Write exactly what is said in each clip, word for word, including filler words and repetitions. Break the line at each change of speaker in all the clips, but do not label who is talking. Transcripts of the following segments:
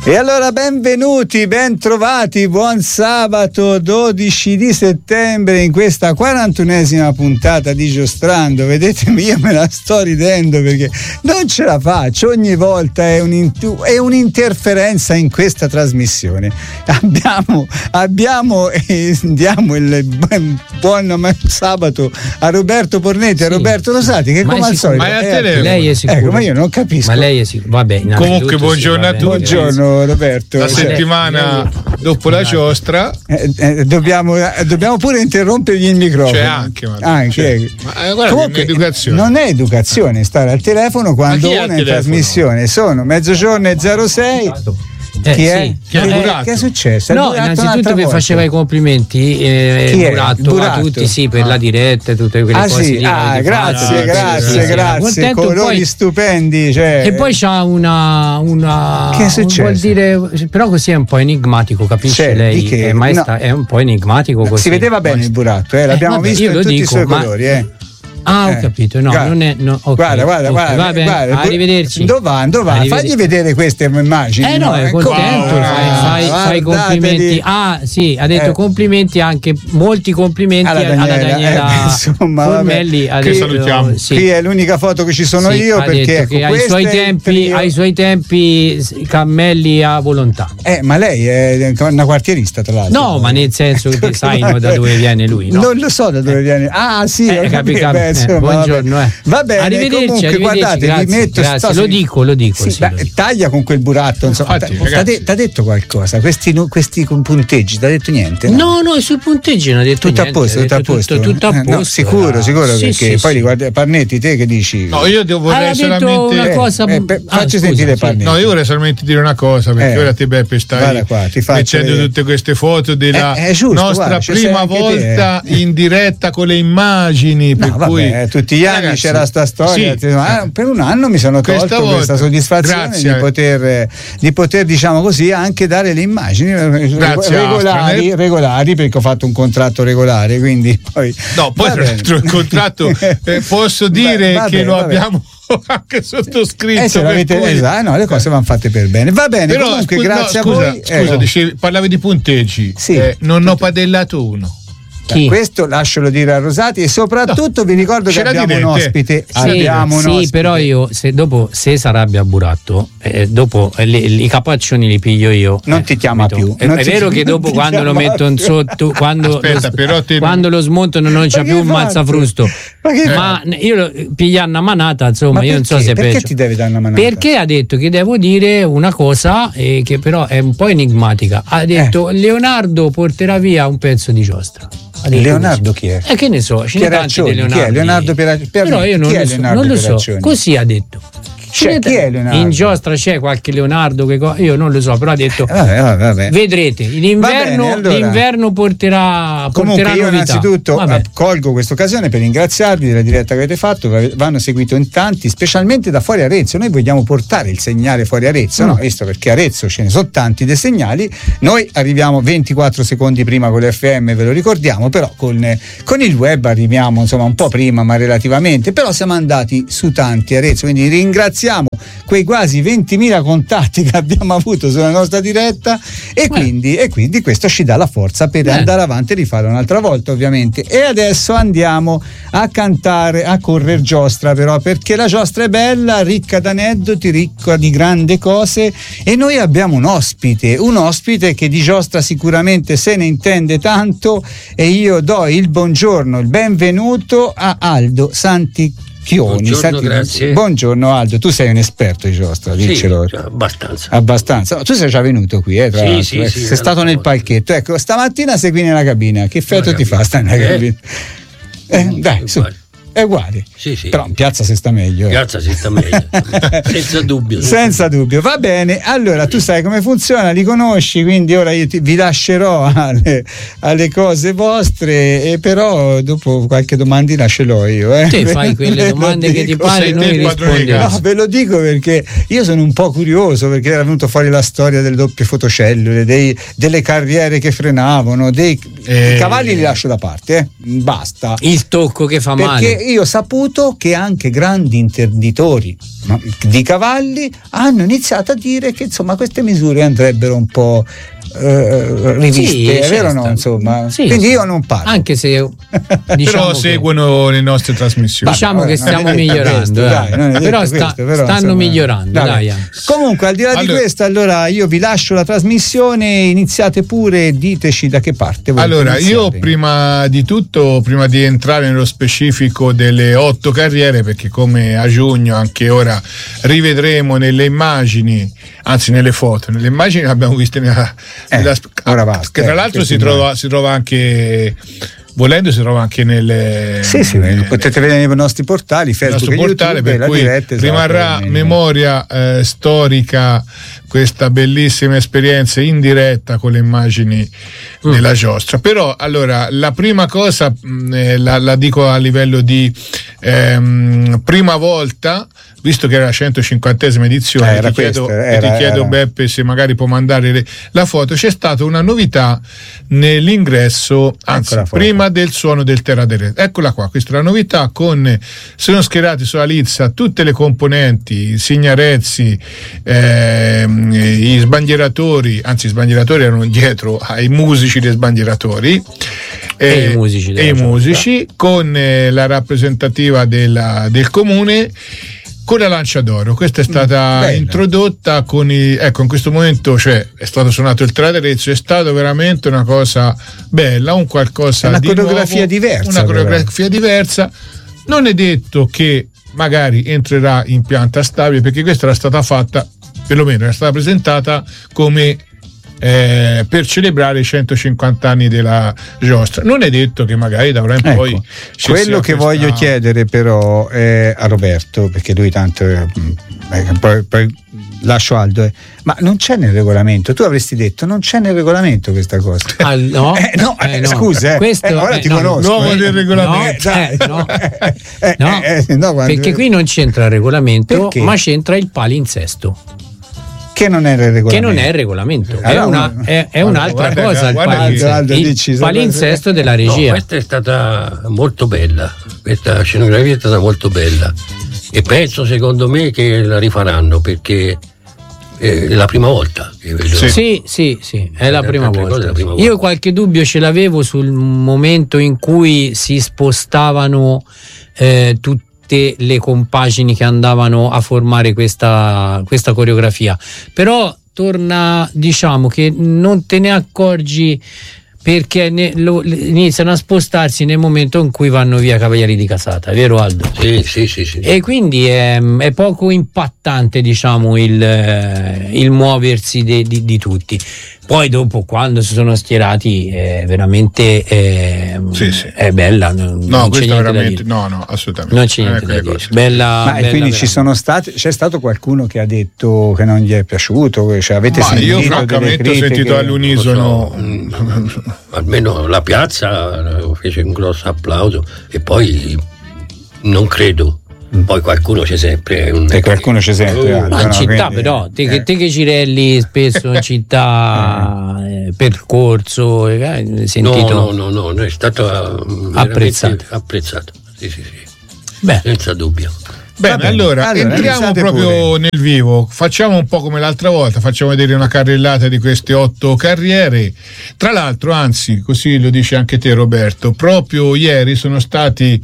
E allora benvenuti, ben trovati, buon sabato dodici di settembre in questa quarantunesima puntata di Giostrando. Vedete, io me la sto ridendo perché non ce la faccio, ogni volta è, un è un'interferenza in questa trasmissione. Abbiamo, abbiamo e diamo il buon sabato a Roberto Pornetti, sì, a Roberto Rosati che come al solito
ma
è,
lei è sicuro.
Ecco, ma io non capisco.
Ma lei è sicuro. Vabbè,
comunque buongiorno
sì,
a tutti.
Buongiorno Roberto.
La settimana dopo la giostra
eh, eh, dobbiamo, eh, dobbiamo pure interrompergli il microfono.
C'è anche, ma
anche.
C'è. Ma, eh, guarda, comunque, è educazione.
Non è educazione stare al telefono quando uno è in trasmissione. Sono mezzogiorno e zero sei.
Eh,
chi è?
Sì.
Chi è? Eh, che è successo?
No, innanzitutto vi faceva i complimenti eh,
chi è?
Buratto,
Buratto.
a tutti, sì, per ah. la diretta e tutte quelle
ah,
cose
sì?
lì,
ah, grazie,
fa,
grazie,
sì, sì,
grazie, colori poi, stupendi, cioè.
E poi c'ha una, una
che è successo?
Vuol dire, però così è un po' enigmatico, capisce cioè, lei? Che, è, maestra, no. È un po' enigmatico così.
Si vedeva bene il Buratto, eh, l'abbiamo eh, vabbè, visto in tutti dico, i suoi
ma,
colori, eh.
Ah, ho
eh.
capito, no,
guarda,
non è. No, okay,
guarda, guarda,
okay,
guarda,
va bene,
guarda,
arrivederci.
Dove va? Dove va? Fagli vedere queste immagini.
Eh no, è contento,
wow,
fai, fai, fai complimenti. Ah, sì, ha detto eh. complimenti anche, molti complimenti alla Daniela, alla Daniela eh, insomma,
Formelli.
Ha
che
detto,
salutiamo.
Sì. Qui è l'unica foto che ci sono
sì,
io perché
ecco, che ai suoi tempi, ai suoi tempi cammelli a volontà.
Eh, ma lei è una quartierista, tra l'altro.
No, ma nel senso che sai no, da dove viene lui, no?
Non lo so da dove viene. Ah, sì,
eh, capi, capi,
beh, insomma,
eh, buongiorno. Eh.
Va bene,
arrivederci,
comunque
arrivederci,
guardate,
grazie,
vi metto
grazie. Lo dico, lo dico.
Sì,
sì,
beh,
lo dico.
Taglia con quel buratto, insomma. Ti ha detto qualcosa? Questi, questi punteggi, ti ha detto niente?
No, no, no, sui punteggi non ha detto
tutto
niente.
A posto, tutto a posto,
tutto, tutto a posto.
Eh, no, sicuro, sicuro,
sì,
perché
sì,
poi
sì.
Guarda, Parnetti, te che dici?
No, io devo vorrei
ah,
solamente
una cosa.
Eh, eh,
ah,
facci
scusa,
sentire
sì.
Parnetti.
No, io vorrei solamente dire una cosa, perché
eh.
ora te Beppe stai
qua, ti
mettendo
vedere.
tutte queste foto della
eh, giusto,
nostra
guarda,
prima volta
te.
in diretta con le immagini. Per
no, vabbè,
cui
tutti gli anni
ragazzi,
c'era sta storia.
Sì,
ah, per un anno mi sono tolto
questa,
questa soddisfazione
grazie.
di poter, di poter, diciamo così, anche dare le immagini
grazie,
regolari,
Astra,
regolari, perché ho fatto un contratto regolare, quindi poi.
No, poi tra l'altro il contratto eh, posso dire va, va che bene, lo abbiamo anche sottoscritto.
Eh, se l'avete,
cui...
esatto, no, le cose vanno fatte per bene. Va bene, però, comunque, scusa, grazie
no, scusa,
a voi.
Scusa,
ecco.
dicevi, parlavi di punteggi.
Sì,
eh, non ho padellato uno.
Chi? Questo lascialo dire a Rosati e soprattutto no, vi ricordo che abbiamo
direte.
un ospite.
Sì,
abbiamo un
sì
ospite.
Però io se dopo se si arrabbia a Buratto eh, dopo eh, li, i capaccioni li piglio io.
Non
eh,
ti chiama più.
È,
non
è
ti
vero che dopo quando lo mettono sotto, quando,
Aspetta,
lo,
però te...
quando lo smontano non c'è più un mazzafrusto.
Ma, che
ma io lo, pigliare una manata, insomma,
ma
io
perché?
non so se
perché
peggio.
ti devi dare una manata?
Perché ha detto che devo dire una cosa eh, che però è un po' enigmatica. Ha detto eh. Leonardo porterà via un pezzo di giostra.
Leonardo chi è?
Eh, che ne so, ce ne tanti di Leonardo.
Chi è Leonardo per, per
Però io non
chi
lo
è
so,
Leonardo
non lo so.
Peraccioni?
Così ha detto.
C'è, chi è Leonardo?
In giostra c'è qualche Leonardo che co- io non lo so, però ha detto
eh, vabbè, vabbè, vabbè.
vedrete l'inverno,
bene, allora.
l'inverno porterà,
comunque
porterà
io
novità.
innanzitutto
Vabbè.
colgo questa occasione per ringraziarvi della diretta che avete fatto, vanno seguito in tanti, specialmente da fuori Arezzo. Noi vogliamo portare il segnale fuori Arezzo, mm. no? Visto perché Arezzo ce ne sono tanti dei segnali, noi arriviamo ventiquattro secondi prima con l'F M, ve lo ricordiamo, però con, con il web arriviamo insomma un po' prima, ma relativamente, però siamo andati su tanti Arezzo, quindi ringraziamo quei quasi ventimila contatti che abbiamo avuto sulla nostra diretta e quindi, e quindi questo ci dà la forza per eh. andare avanti e rifare un'altra volta, ovviamente. E adesso andiamo a cantare, a correr giostra, però, perché la giostra è bella, ricca d'aneddoti, ricca di grandi cose, e noi abbiamo un ospite, un ospite che di giostra sicuramente se ne intende tanto, e io do il buongiorno, il benvenuto a Aldo Santi Chioni.
Buongiorno, grazie.
Buongiorno Aldo, tu sei un esperto di giostra, diccelo.
Sì, abbastanza.
Abbastanza. No, tu sei già venuto qui, eh, tra
sì,
l'altro.
sì,
eh.
sì,
sei stato nel palchetto. Ecco, stamattina sei qui nella cabina. Che effetto
nella
ti
cabina.
fa stare nella
eh?
cabina? Eh, dai, su. È uguale.
Sì, sì.
Però in piazza si sta meglio. Eh.
Piazza si sta meglio. Senza dubbio.
Senza dubbio. Va bene. Allora, tu sai come funziona, li conosci, quindi ora io ti, vi lascerò alle, alle cose vostre, e però dopo qualche domandina ce l'ho io. Eh.
Te fai quelle domande che ti pare, noi rispondiamo.
No, ve lo dico perché io sono un po' curioso, perché era venuto fuori la storia delle doppie fotocellule, dei, delle carriere che frenavano, dei
eh.
i cavalli li lascio da parte, eh. Basta.
Il tocco che fa
perché
male.
io ho saputo che anche grandi intenditori, no, di cavalli hanno iniziato a dire che insomma queste misure andrebbero un po' Uh, riviste,
sì,
è vero o
sta.
no? Insomma,
sì,
quindi
sì.
io non parlo.
Anche se diciamo
però
che,
seguono le nostre trasmissioni.
diciamo
Vabbè,
che
non è
stiamo
detto
migliorando,
questo,
eh.
dai, non è detto
però, sta-
questo, però,
stanno
insomma,
migliorando.
vabbè.
Dai.
Comunque, al di là
allora,
di questo, allora io vi lascio la trasmissione, iniziate pure, diteci da che parte volete
allora
iniziare.
io prima di tutto, prima di entrare nello specifico delle otto carriere, perché come a giugno anche ora rivedremo nelle immagini, anzi nelle foto, nelle immagini che abbiamo viste nella,
Eh,
nella
ora basta,
che tra
eh,
l'altro si
immagini.
trova, si trova anche, volendo si trova anche nelle
Sì, sì,
nelle,
potete vedere nei nostri portali,
il
Facebook
nostro
e
portale,
YouTube,
per
la
cui
diretta, esatto,
rimarrà
nei-
memoria eh, storica questa bellissima esperienza in diretta con le immagini
Mm.
della giostra. Però allora la prima cosa mh, eh, la, la dico a livello di ehm, prima volta, visto che era la centocinquantesima edizione,
Eh, era
ti chiedo,
questa,
e ti
era-
chiedo
era.
Beppe se magari può mandare le- la foto. C'è stata una novità nell'ingresso, anzi
Ecco la foto.
prima del suono del Terra del Re. Eccola qua, questa è la novità, con sono schierati sulla lizza tutte le componenti, i Signarezzi, ehm, i sbandieratori, anzi i sbandieratori erano dietro ai musici dei sbandieratori
E i musici della
e i
giostra.
musici, con eh, la rappresentativa della- del comune, con la lancia d'oro. Questa è stata
bella.
introdotta con i, ecco, in questo momento, cioè è stato suonato il Traderezzo, è stato veramente una cosa bella, un qualcosa
Una
di
coreografia
nuovo,
diversa,
una
però.
coreografia diversa. Non è detto che magari entrerà in pianta stabile, perché questa era stata fatta, perlomeno era stata presentata come eh, per celebrare i centocinquanta anni della giostra. Non è detto che magari da ora in
Ecco,
poi ci
quello
sia
che
questa-
voglio chiedere però eh, a Roberto, perché lui tanto eh, eh, poi, poi lascio Aldo, eh, ma non c'è nel regolamento, tu avresti detto non c'è nel regolamento questa cosa.
Ah, no,
Eh, no,
Eh,
eh,
no.
scusa, eh.
Questo,
Eh, ora
eh,
ti
no,
conosco.
l'uomo
eh.
del regolamento.
No, eh, no.
Eh,
No,
eh, eh, no, quando-
perché qui non c'entra il regolamento,
Perché?
ma c'entra il palinsesto,
che non è il regolamento.
che non è il regolamento, è,
Allora,
una- è- è
guarda,
un'altra
guarda,
cosa. Il
guarda che-
palinsesto,
Aldo,
il
dici,
palinsesto della
No,
regia.
questa è stata molto bella, questa scenografia è stata molto bella e penso, secondo me, che la rifaranno, perché è la prima volta che vedo.
Sì.
Sì, sì, sì, è la
Eh,
prima
tante
volta.
cose è la prima
Io
volta.
qualche dubbio ce l'avevo sul momento in cui si spostavano eh, tutte le compagini che andavano a formare questa, questa coreografia, però torna, diciamo che non te ne accorgi perché ne- lo- iniziano a spostarsi nel momento in cui vanno via Cavalieri di Casata, è vero Aldo?
Sì, sì, sì, sì.
E quindi è, è poco impattante, diciamo, il, eh, il muoversi de- di, di tutti. Poi dopo, quando si sono schierati, è veramente eh,
Sì, sì.
è bella. Non,
No,
non c'è
questo
niente da
veramente,
dire.
no, no, assolutamente.
Non c'è
Non è
niente da
quelle
dire.
cose.
Bella,
Ma e
bella
quindi ci
veramente.
sono stati, c'è stato qualcuno che ha detto che non gli è piaciuto, cioè avete
Ma
sentito
io
delle
francamente ho
critiche?
sentito all'unisono
Non so, mm, almeno la piazza eh, fece un grosso applauso e poi non credo. Poi qualcuno c'è sempre. Un...
E qualcuno c'è sempre,
Oh,
Aldo,
Ma in
no,
città
quindi-
però, te,
eh.
che- te che girelli spesso in città, eh, percorso, eh, hai
No,
sentito?
no, no, no, no, è stato eh, veramente
Apprezzato.
apprezzato. Sì, sì, sì,
Beh,
senza dubbio.
Bene,
bene.
allora,
Allora,
entriamo
iniziate
proprio
pure.
nel vivo, facciamo un po' come l'altra volta, facciamo vedere una carrellata di queste otto carriere. Tra l'altro, anzi, così lo dice anche te Roberto, proprio ieri sono stati,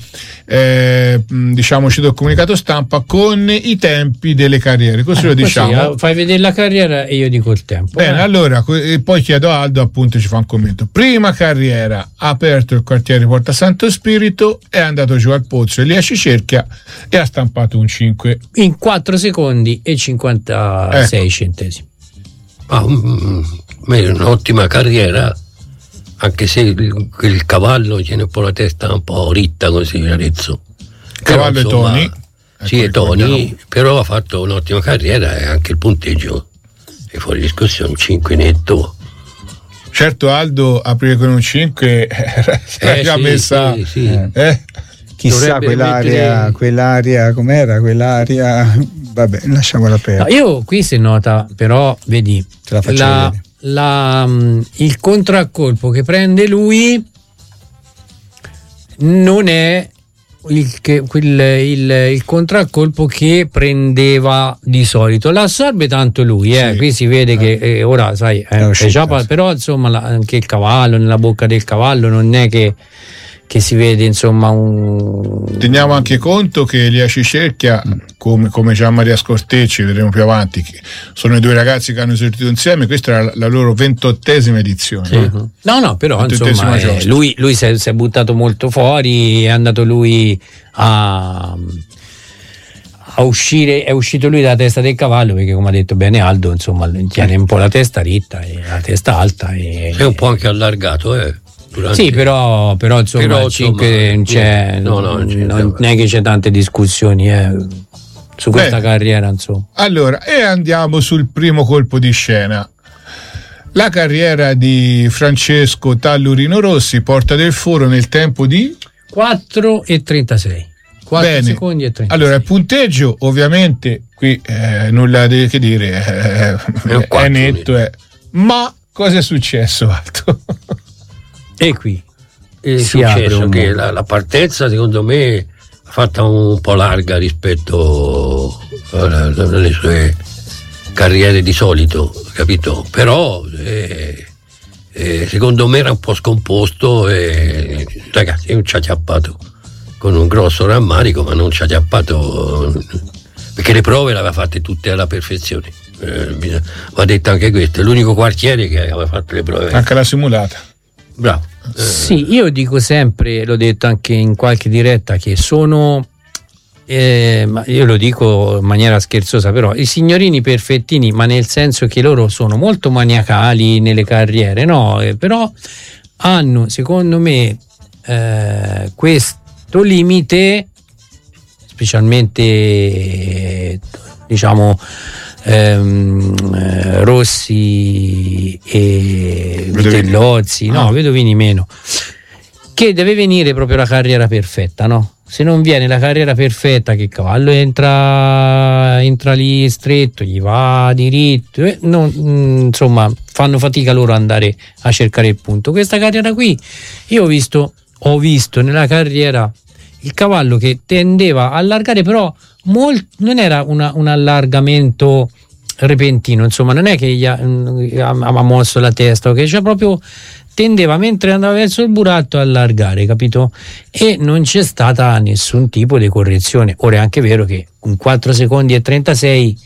eh, mh, diciamo, uscito il comunicato stampa con i tempi delle carriere, così lo
così,
diciamo.
eh, fai vedere la carriera e io dico il tempo.
Bene,
eh.
allora co- e poi chiedo a Aldo, appunto ci fa un commento. Prima carriera, ha aperto il quartiere Porta Santo Spirito, è andato giù al pozzo Elia Cicerchia e ha stampato un cinque.
In quattro secondi e cinquantasei centesimi.
Ah, mm, ma è un'ottima carriera, anche se il, il cavallo tiene un po' la testa un po' ritta così, Arezzo. Però,
Cavallo e
insomma,
Toni.
Sì,
Ecco,
e Toni,
ricordiamo.
però ha fatto un'ottima carriera e anche il punteggio è fuori discussione, un cinque netto.
Certo, Aldo aprire con un cinque era
Eh,
già
sì,
messa.
sì, sì.
Eh.
Eh?
Chissà
Dovrebbe
quell'area,
mettere-
quell'area, com'era quell'area? Vabbè, lasciamola
No,
perdere.
io qui si nota, però, vedi,
Te la faccio
la-
vedere.
la, mm, il contraccolpo che prende lui non è il, che, quel, il, il contraccolpo che prendeva di solito, l'assorbe tanto lui, eh. Sì. Qui si vede eh. che eh, ora sai, eh, già, però insomma la, anche il cavallo, nella bocca del cavallo non è che che si vede insomma un...
Teniamo anche conto che Elia Cicerchia, come, come Gian Maria Scortecci, vedremo più avanti, che sono i due ragazzi che hanno esercitato insieme, questa era la, la loro ventottesima edizione.
Sì. No, no, no però insomma eh, lui, lui si, è, si è buttato molto fuori, è andato lui a... a uscire, è uscito lui dalla testa del cavallo, perché come ha detto bene Aldo, insomma tiene un po' la testa ritta e la testa alta e
è un po' anche allargato, eh. Durante...
Sì, però, però insomma, però, cinque, non, c'è, no, no, non, c'è, non è che c'è tante discussioni eh, su questa Beh, carriera, insomma.
Allora, e andiamo sul primo colpo di scena. La carriera di Francesco Tallurino Rossi, Porta del Foro, nel tempo di
quattro e trentasei. quattro secondi e trentasei.
Allora, il punteggio, ovviamente, qui eh, nulla che dire, eh, è, è netto, eh. Ma cosa è successo, Alto?
E qui
è successo che la, la partenza secondo me è fatta un po' larga rispetto alle sue carriere di solito, capito? Però eh, eh, secondo me era un po' scomposto e ragazzi non ci ha chiappato con un grosso rammarico, ma non ci ha chiappato perché le prove le aveva fatte tutte alla perfezione. Eh, va detto anche questo, è l'unico quartiere che aveva fatto le prove,
anche la simulata.
Bravo.
Sì, io dico sempre, l'ho detto anche in qualche diretta, che sono, eh, ma io lo dico in maniera scherzosa, però i signorini perfettini, ma nel senso che loro sono molto maniacali nelle carriere, no? Eh, però hanno, secondo me, eh, questo limite, specialmente, eh, diciamo, Ehm, eh, Rossi e Vitellozzi, no, ah. Vedovini meno, che deve venire proprio la carriera perfetta, no? Se non viene la carriera perfetta, che il cavallo entra entra lì stretto, gli va diritto, eh, non, insomma fanno fatica loro ad andare a cercare il punto. Questa carriera qui io ho visto ho visto nella carriera il cavallo che tendeva a allargare, però molt, non era una, un allargamento repentino, insomma non è che gli ha, ha mosso la testa, okay? Cioè proprio tendeva, mentre andava verso il buratto, a allargare, capito? E non c'è stata nessun tipo di correzione. Ora è anche vero che con quattro secondi e trentasei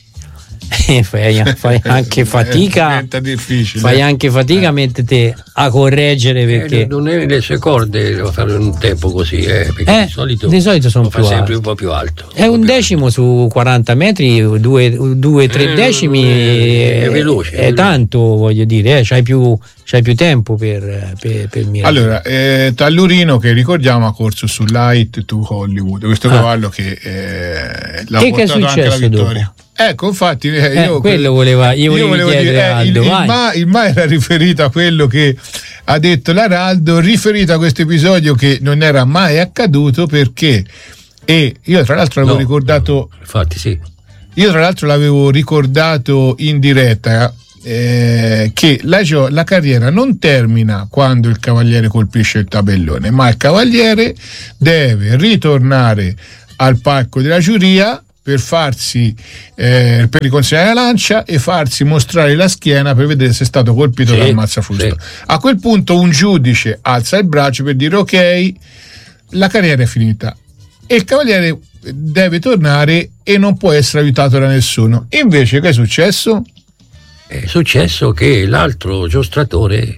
fai, fai anche fatica fai anche fatica a metterti a correggere, perché
eh, non è le sue corde devo fare un tempo così, eh, perché
eh,
di solito,
di solito sono più
sempre un po' più alto,
è un decimo alto. Su quaranta metri, due tre eh, decimi è, è veloce, è, è tanto, voglio dire, eh, c'hai più c'hai più tempo per, per, per mirare.
Allora, eh, Tallurino, che ricordiamo ha corso su Light to Hollywood, questo ah. cavallo che eh, l'ha
e
portato
che
anche alla vittoria dopo? Ecco, infatti, eh,
eh,
io
quello voleva, io, io volevo dire,
eh, il, il, ma, il ma era riferito a quello che ha detto l'Araldo, riferito a questo episodio che non era mai accaduto, perché e io tra l'altro l'avevo no, ricordato
no, infatti sì
io tra l'altro l'avevo ricordato in diretta eh, che la, la carriera non termina quando il cavaliere colpisce il tabellone, ma il cavaliere deve ritornare al palco della giuria per farsi eh, per riconsegnare la lancia e farsi mostrare la schiena per vedere se è stato colpito sì, dal mazzafusto. Sì. A quel punto un giudice alza il braccio per dire ok, la carriera è finita e il cavaliere deve tornare e non può essere aiutato da nessuno. Invece che è successo?
È successo che l'altro giostratore,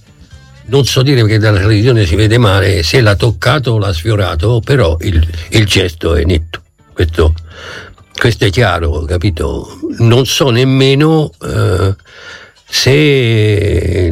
non so dire perché dalla televisione si vede male se l'ha toccato o l'ha sfiorato, però il, il gesto è netto. Questo, questo è chiaro, capito? Non so nemmeno eh, se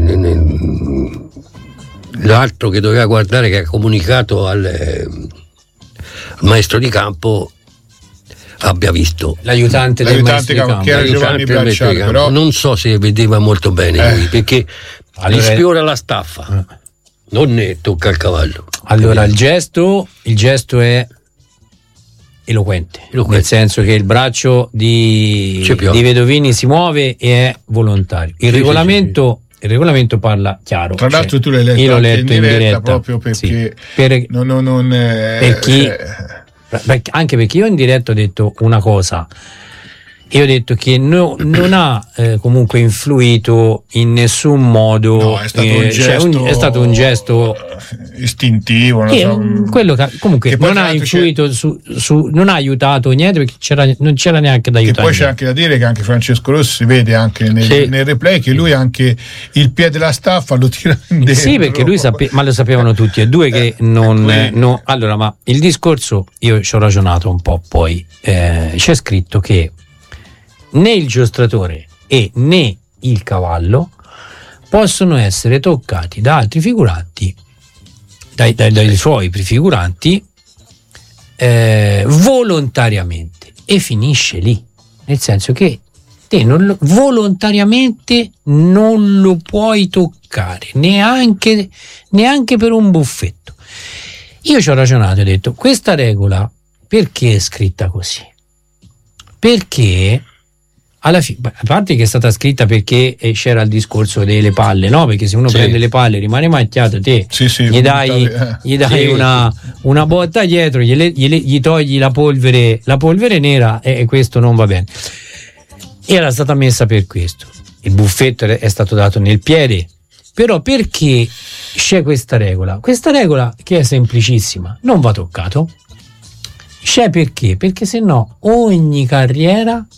l'altro che doveva guardare, che ha comunicato al, al maestro di campo, abbia visto
l'aiutante,
l'aiutante
del maestro
che era Giovanni Bracciali, però
non so se vedeva molto bene eh. lui, perché allora, gli sfiora la staffa, eh. non ne tocca il cavallo.
Allora il gesto, il gesto è eloquente, eloquente, nel senso che il braccio di, di Vedovini si muove e è volontario. Il sì, regolamento il regolamento parla chiaro.
Tra
cioè,
l'altro tu l'hai letto,
io l'ho
anche
letto
in diretta,
in diretta
proprio perché
sì, per,
non, non, non eh,
per chi,
cioè...
anche perché io in diretta ho detto una cosa. Io ho detto che no, non ha eh, comunque influito in nessun modo.
No, è stato,
eh,
un, gesto
cioè un, è stato un gesto
istintivo. Non
che,
so,
quello che comunque che non ha influito su, su, non ha aiutato niente perché c'era, non c'era neanche da aiutare.
E poi c'è anche da dire che anche Francesco Rossi si vede anche nel, sì. nel replay che lui anche il piede della staffa lo tira in dentro.
Sì, perché lui sapeva, ma lo sapevano tutti e due che non, eh, no, allora, ma il discorso io ci ho ragionato un po', poi eh, c'è scritto che né il giostratore e né il cavallo possono essere toccati da altri figuranti, dai, dai, dai suoi prefiguranti, eh, volontariamente, e finisce lì, nel senso che te non lo, volontariamente non lo puoi toccare neanche, neanche per un buffetto. Io ci ho ragionato e ho detto, questa regola perché è scritta così? Perché alla fine, a parte che è stata scritta perché c'era il discorso delle palle, no? Perché se uno sì. prende le palle rimane macchiato, te
sì, sì,
gli dai, eh. gli dai sì. una, una botta dietro, gli, gli, gli togli la polvere, la polvere nera e, e questo non va bene. Era stata messa per questo. Il buffetto è stato dato nel piede, però perché c'è questa regola? Questa regola che è semplicissima, non va toccato. C'è perché? Perché se no ogni carriera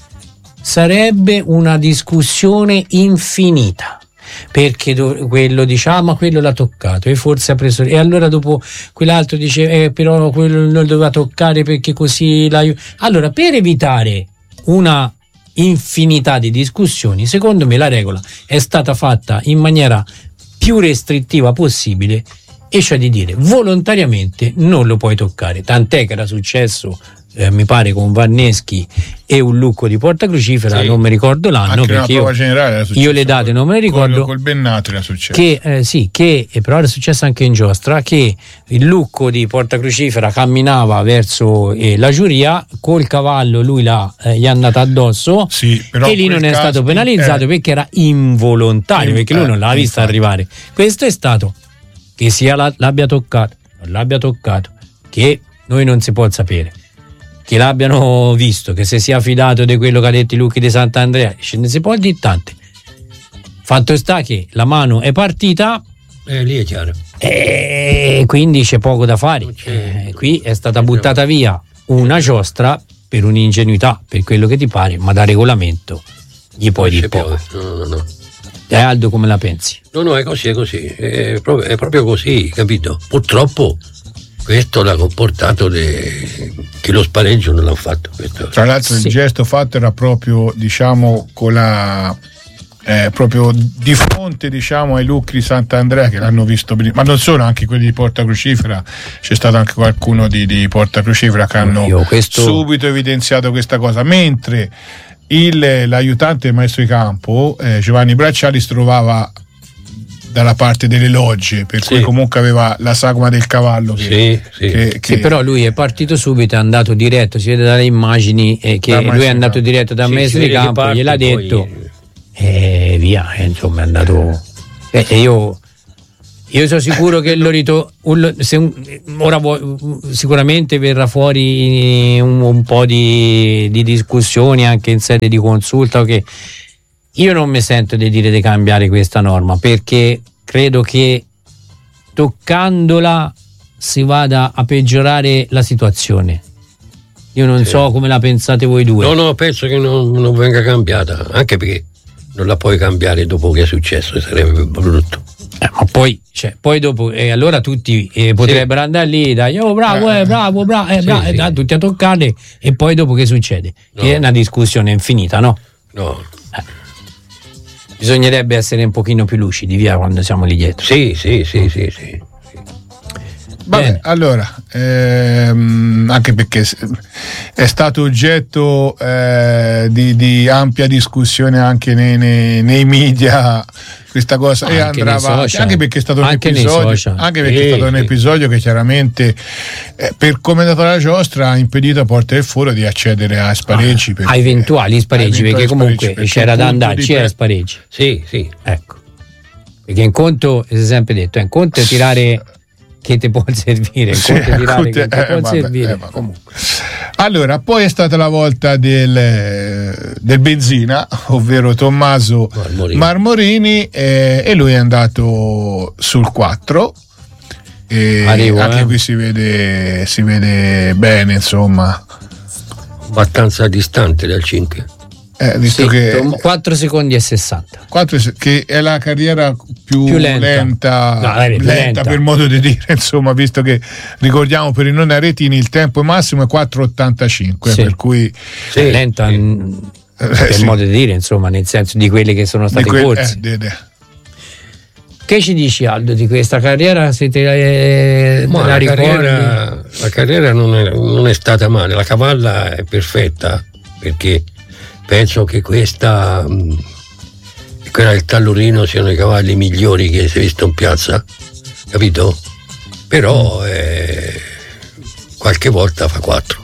sarebbe una discussione infinita, perché do, quello dice ah ma quello l'ha toccato e forse ha preso, e allora dopo quell'altro dice eh, però quello non doveva toccare perché così l'ha. Allora, per evitare una infinità di discussioni, secondo me la regola è stata fatta in maniera più restrittiva possibile, e cioè di dire volontariamente non lo puoi toccare, tant'è che era successo Eh, mi pare con Vanneschi e un Lucco di Porta Crucifera, sì. non mi ricordo l'anno,
anche
perché io, io le date non me le ricordo,
col Bennato era successo
che, eh, sì, che eh, però era successo anche in giostra, che il Lucco di Porta Crucifera camminava verso eh, la giuria col cavallo, lui là, eh, gli è andato addosso,
sì, però
e lì non è
caso,
stato penalizzato eh, perché era involontario, perché lui non l'ha vista arrivare. Questo è stato, che sia la, l'abbia toccato, non l'abbia toccato, che noi non si può sapere, che l'abbiano visto, che se sia fidato di quello che ha detto i Lucchi di Sant'Andrea, ne si può dire tante. Fatto sta che la mano è partita,
eh, lì è chiaro,
e quindi c'è poco da fare. Eh, qui è stata buttata via una giostra per un'ingenuità, per quello che ti pare, ma da regolamento gli puoi dire poco.
No, no, no.
E Aldo, come la pensi?
No, no, è così, è così, è proprio, è proprio così, capito? Purtroppo questo l'ha comportato de... che lo spareggio non l'ha fatto. Questo.
Tra l'altro sì. il gesto fatto era proprio, diciamo, con la eh, proprio di fronte, diciamo, ai Lucchi di Sant'Andrea, che l'hanno visto benissimo, ma non solo, anche quelli di Porta Crucifera, c'è stato anche qualcuno di, di Porta Crucifera che hanno questo... subito evidenziato questa cosa, mentre il, l'aiutante del maestro di campo eh, Giovanni Bracciali si trovava dalla parte delle logge, per sì. cui comunque aveva la sagoma del cavallo che,
sì, sì. Che, che... sì, però lui è partito subito, è andato diretto, si vede dalle immagini eh, che lui è andato diretto dal sì, maestro di campo, parte, gliel'ha poi... detto e via, e insomma è andato e, e io io sono sicuro che lo rito, un, se un, ora sicuramente verrà fuori un, un po' di, di discussioni anche in sede di consulta, che io non mi sento di dire di cambiare questa norma, perché credo che toccandola si vada a peggiorare la situazione. Io non sì. so come la pensate voi due.
No, no, penso che non, non venga cambiata, anche perché non la puoi cambiare dopo che è successo, sarebbe brutto.
Eh, ma poi, cioè, poi dopo, e eh, allora tutti eh, potrebbero sì. andare lì, dai, oh bravo, eh, bravo, bravo, eh, bravo, sì, eh, sì. tutti a toccarle, e poi dopo che succede? No. Che è una discussione infinita, no?
No.
Eh. Bisognerebbe essere un pochino più lucidi, via, quando siamo lì dietro.
Sì, sì, sì, sì, sì.
Vabbè, allora, ehm, anche perché è stato oggetto eh, di, di ampia discussione anche nei, nei, nei media questa cosa, e andrà avanti, anche perché è stato un
anche
episodio anche perché sì, è stato sì. un episodio che chiaramente eh, per come è andata la giostra ha impedito a Porta del Foro di accedere a spareggi,
ah, a eventuali spareggi, perché comunque spareggi, c'era da andarci, era spareggi.
Sì, sì.
Ecco. perché in conto si è sempre detto, in conto è tirare che ti può servire, in
sì,
conto è tirare che
eh,
ti può
vabbè,
servire.
eh, comunque. Allora, poi è stata la volta del, del benzina, ovvero Tommaso Marmorini, Marmorini eh, e lui è andato sul quattro. E
Arrivo,
anche
eh.
qui si vede, si vede bene, insomma,
abbastanza distante dal cinque.
Eh, visto
sì,
che
quattro secondi e sessanta,
quattro, che è la carriera più,
più lenta,
lenta,
no, dai,
lenta,
lenta
per modo di dire, insomma, visto che ricordiamo per i non aretini il tempo massimo è quattro ottantacinque,
sì.
per cui
sì, lenta sì. N- per sì. modo di dire, insomma, nel senso di quelle che sono state
que-
corse.
Eh, de- de.
Che ci dici, Aldo, di questa carriera? Se te, eh,
Ma
la,
la,
ricordi?
carriera, la carriera non è, non è stata male, la cavalla è perfetta, perché penso che questa mh, quella del Tallurino siano i cavalli migliori che si è visto in piazza, capito? Però eh, qualche volta fa quattro.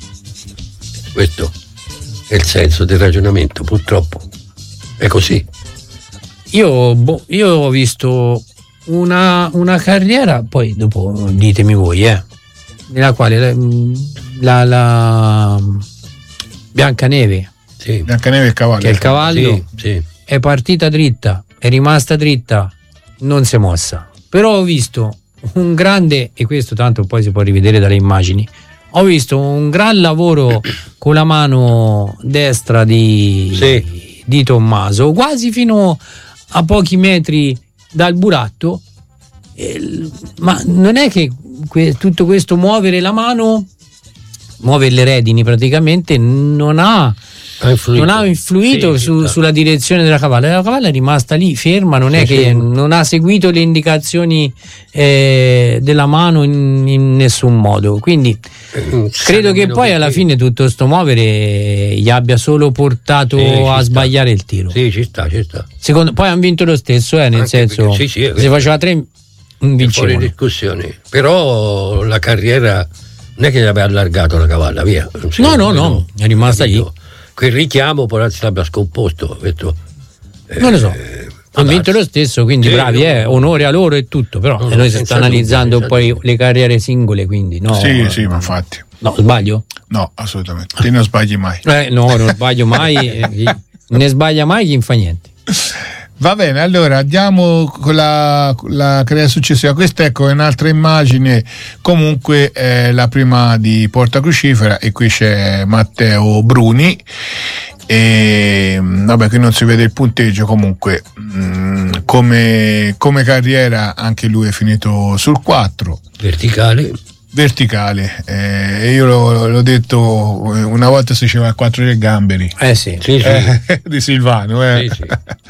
Questo è il senso del ragionamento, purtroppo è così.
Io, boh, io ho visto una, una carriera, poi dopo ditemi voi, eh, nella quale la, la Biancaneve,
sì. Biancaneve è il cavallo,
che è il cavallo,
sì, sì.
è partita dritta, è rimasta dritta, non si è mossa. Però ho visto un grande, e questo tanto poi si può rivedere dalle immagini, ho visto un gran lavoro con la mano destra di,
sì.
di Tommaso, quasi fino a pochi metri dal buratto, eh, ma non è che que- tutto questo muovere la mano, muovere le redini praticamente, non ha
Ha influito,
non ha influito
sì,
su, sulla direzione della cavalla. La cavalla è rimasta lì ferma, non sì, è che sì. non ha seguito le indicazioni eh, della mano in, in nessun modo, quindi eh, credo che poi alla fine tutto sto muovere gli abbia solo portato sì, a sbagliare il tiro.
Sì, ci sta, ci sta.
Secondo, poi hanno vinto lo stesso, eh, nel Anche senso perché, sì, sì, se faceva tre vincevano.
Fuori discussione. Però la carriera non è che gli aveva allargato la cavalla, via.
No, no, no, è rimasta lì.
Quel richiamo può essere l'abbia scomposto, detto, eh,
non lo so, hanno vinto lo stesso, quindi sì, bravi, eh, onore a loro e tutto, però no, noi si sta analizzando dubbio, poi dubbio. Le carriere singole, quindi no.
Sì, sì, ma infatti.
No, sbaglio?
No, assolutamente. Te non sbagli mai.
Eh, no, non sbaglio mai, eh, ne sbaglia mai chi non fa niente.
Va bene, allora andiamo con la, la carriera successiva. Questa ecco è un'altra immagine, comunque è la prima di Porta Crucifera, e qui c'è Matteo Bruni e vabbè, qui non si vede il punteggio, comunque mh, come, come carriera anche lui è finito sul quattro.
Verticale.
Verticale, eh, io l'ho, l'ho detto una volta, si diceva il quattro del Gamberi,
eh sì,
sì, sì.
Eh, di Silvano, eh.
Sì, sì.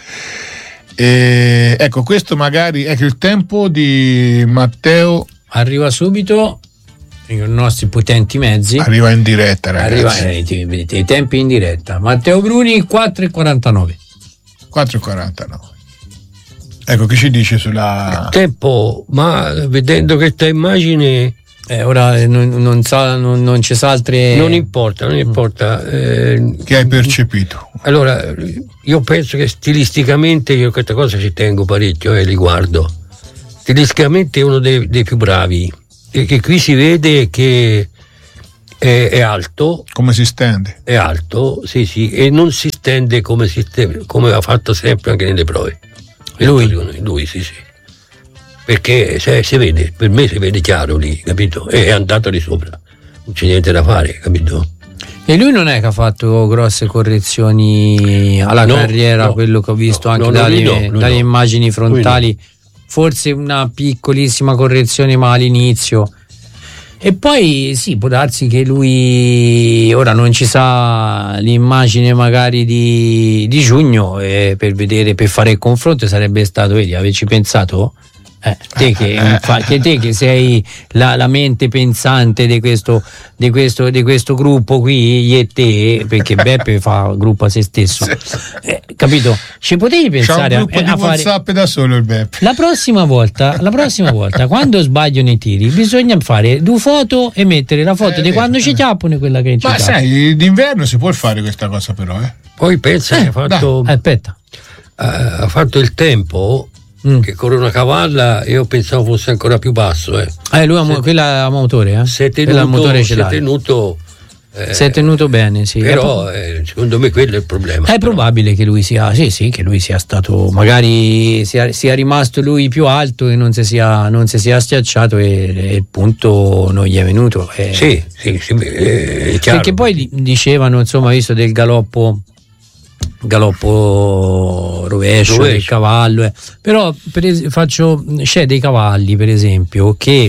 E, ecco, questo magari ecco il tempo di Matteo
arriva subito con i nostri potenti mezzi,
arriva in diretta, ragazzi.
Arriva, eh, vedete i tempi in diretta. Matteo Bruni quattro e quarantanove.
quattro e quarantanove. Ecco, che ci dice sulla
tempo, ma vedendo questa immagine
eh, ora non, non, sa, non, non ci sa altre,
non importa, non importa eh,
che hai percepito.
Allora, io penso che stilisticamente, io questa cosa ci tengo parecchio e eh, li guardo. Stilisticamente è uno dei, dei più bravi, e che qui si vede che è, è alto.
Come si stende?
È alto, sì, sì, e non si stende come, si stende, come ha fatto sempre anche nelle prove.
Lui?
Lui, sì, sì. Perché se, si vede, per me si vede chiaro lì, capito? E è andato di sopra, non c'è niente da fare, capito?
E lui non è che ha fatto grosse correzioni alla no, carriera, no, quello che ho visto no, anche no, dalle, no, dalle no. immagini frontali, no. Forse una piccolissima correzione ma all'inizio. E poi sì, può darsi che lui ora non ci sa l'immagine magari di, di giugno, e per vedere, per fare il confronto sarebbe stato, vedi, averci pensato? Eh, te, che, che te che sei la, la mente pensante di questo, di, questo, di questo gruppo qui, io e te, perché Beppe fa gruppo a se stesso, eh, capito? Ci potevi pensare
C'ha un gruppo
a,
di
a fare
WhatsApp da solo il Beppe.
La prossima volta, la prossima volta quando sbagliano i tiri, bisogna fare due foto e mettere la foto eh, di quando eh. ci chiappano e quella che ci
ma sai, d'inverno si può fare questa cosa, però eh.
Poi pensa
eh,
che ha fatto
dai, aspetta
uh, ha fatto il tempo mm. che corre una cavalla, io pensavo fosse ancora più basso. Eh,
eh lui ha mo- quella a motore, eh?
Si è tenuto, motore si è tenuto Eh,
si è tenuto bene, sì.
Però eh, secondo me quello è il problema.
È
però.
probabile che lui sia, sì, sì, che lui sia stato, magari sia, sia rimasto lui più alto e non si sia, non si sia schiacciato e, e il punto non gli è venuto. E,
sì, sì, sì, è chiaro.
Perché poi dicevano, insomma, visto del galoppo, galoppo rovescio, rovescio. del cavallo, eh. però per es- faccio, c'è dei cavalli, per esempio, che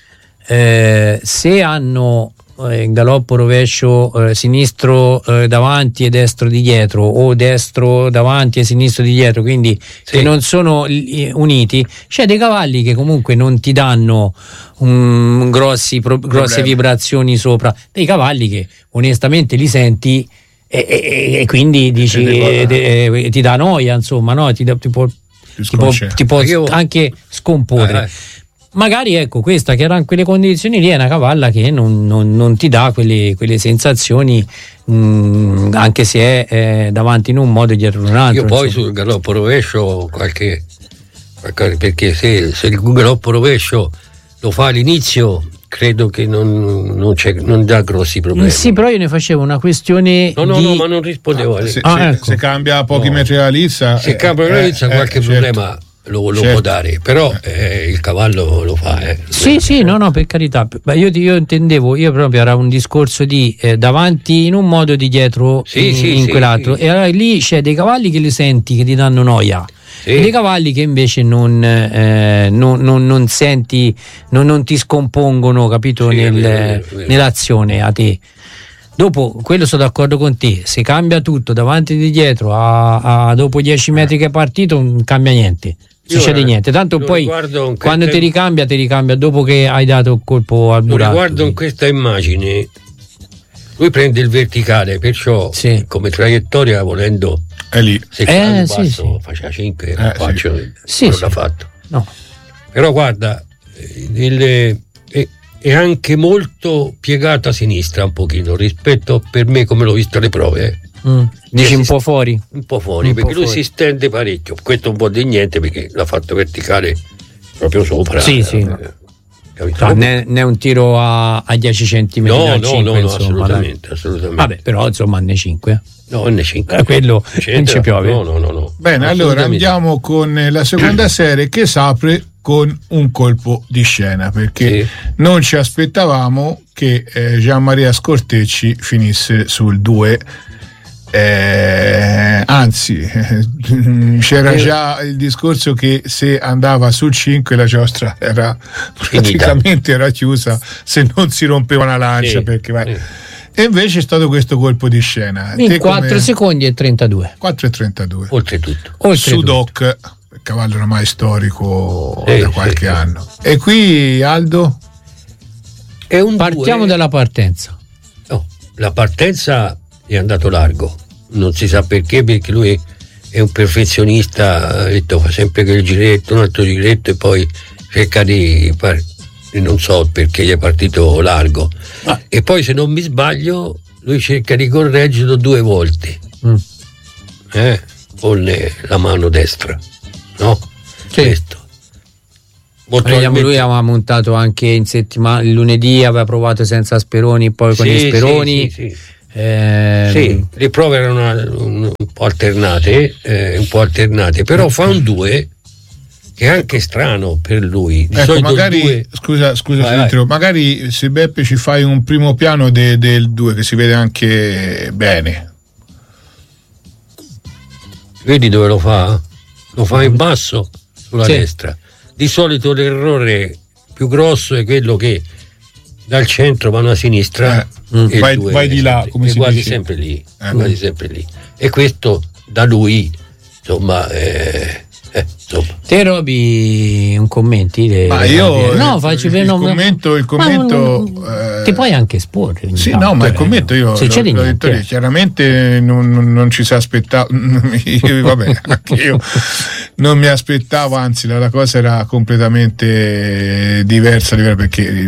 eh, se hanno in galoppo rovescio eh, sinistro eh, davanti e destro di dietro, o destro davanti e sinistro di dietro, quindi sì. che non sono uniti, c'è dei cavalli che comunque non ti danno um, grossi, pro, grosse vibrazioni sopra, dei cavalli che onestamente li senti e, e, e quindi dici e, e, e, ti dà noia, insomma, no? ti, ti può, ti può, ti può io... anche scomporre. Ah, eh. Magari ecco, questa che era in quelle condizioni lì è una cavalla che non, non, non ti dà quelle, quelle sensazioni, mh, anche se è eh, davanti in un modo e dietro in un altro.
Io poi insomma. Sul galoppo rovescio qualche, qualche perché se, se il galoppo rovescio lo fa all'inizio credo che non, non, c'è, non dà grossi problemi.
Sì, però io ne facevo una questione
no no
di...
no ma non rispondevo
ah, se,
ah,
se,
ecco.
se cambia a pochi
no.
metri la lizza
se eh, cambia la lizza eh, qualche eh, problema certo. Lo, lo certo. può dare, però eh, il cavallo lo fa. Eh.
Sì, sì, no, no, per carità. Io, io intendevo, io proprio era un discorso di eh, davanti in un modo, di dietro
sì,
in,
sì,
in
sì,
quell'altro.
Sì.
E allora lì c'è dei cavalli che li senti che ti danno noia. Sì. E dei cavalli che invece non, eh, non, non, non senti, non, non ti scompongono, capito, sì, nel, vero, vero, vero. nell'azione a te. Dopo, quello sono d'accordo con te, se cambia tutto davanti e di dietro, a, a dopo dieci metri che è partito, non cambia niente. Non succede niente, tanto poi quando ti ricambia ti ricambia dopo che hai dato il colpo al burattino.
Riguardo in questa immagine lui prende il verticale, perciò sì. come traiettoria volendo
è lì
se
eh,
sì,
basso,
sì. faceva cinque
eh,
non faccio
sì.
non
sì,
l'ha
sì.
fatto
no.
Però guarda il, è, è anche molto piegata a sinistra un pochino rispetto per me come l'ho visto alle prove eh.
Mm. Dici un po' fuori?
Un po' fuori, un perché po lui fuori. Si stende parecchio. Questo un po' di niente perché l'ha fatto verticale proprio sopra.
Sì, eh, sì. Eh, no, né, né un tiro a, a dieci centimetri
no,
dal
no,
cinque,
no, no,
insomma,
assolutamente, assolutamente.
Vabbè, però insomma N cinque.
No, N cinque.
Eh, quello non ci piove.
No, no, no, no.
Bene, allora andiamo con la seconda serie che si apre con un colpo di scena perché sì. non ci aspettavamo che eh, Gianmaria Scortecci finisse sul due. Eh, anzi eh, c'era già il discorso che se andava sul cinque la giostra era praticamente era chiusa se non si rompeva una lancia sì, perché vai. Sì. E invece è stato questo colpo di scena
in quattro come... secondi e trentadue
quattro e trentadue
oltretutto
su Doc, il cavallo ormai storico sì, da qualche sì, anno sì. E qui Aldo
è un partiamo due... dalla partenza
oh, la partenza è andato largo, non si sa perché, perché lui è un perfezionista, detto, fa sempre quel giretto, un altro giretto e poi cerca di far, non so perché gli è partito largo ah. E poi se non mi sbaglio lui cerca di correggerlo due volte mm. eh, con la mano destra, no?
Sì. Questo Vediamo, lui aveva montato anche in settimana, il lunedì aveva provato senza speroni, poi con sì, gli speroni.
Sì, sì, sì. Eh, sì, le prove erano una, un, un po' alternate, eh, un po' alternate, però fa un due che è anche strano per lui. Di
ecco, magari, due... scusa, scusa vai, vai. magari se Beppe ci fai un primo piano de, del due che si vede anche bene.
Vedi dove lo fa? Lo fa in basso sulla sì. destra. Di solito l'errore più grosso è quello che dal centro vanno a sinistra
eh, e vai, vai di là come si
quasi
dice.
sempre lì eh. quasi sempre lì e questo da lui insomma eh, eh, insomma.
Te Roby un commenti de...
ma io
no faccio
il,
per
il commento il commento
ma, eh... ti puoi anche esporre
sì tanto, no ma il commento io
se
l'ho, l'ho detto lì, chiaramente non, non, non ci si aspettava io, vabbè anche io non mi aspettavo anzi la, la cosa era completamente diversa, diversa perché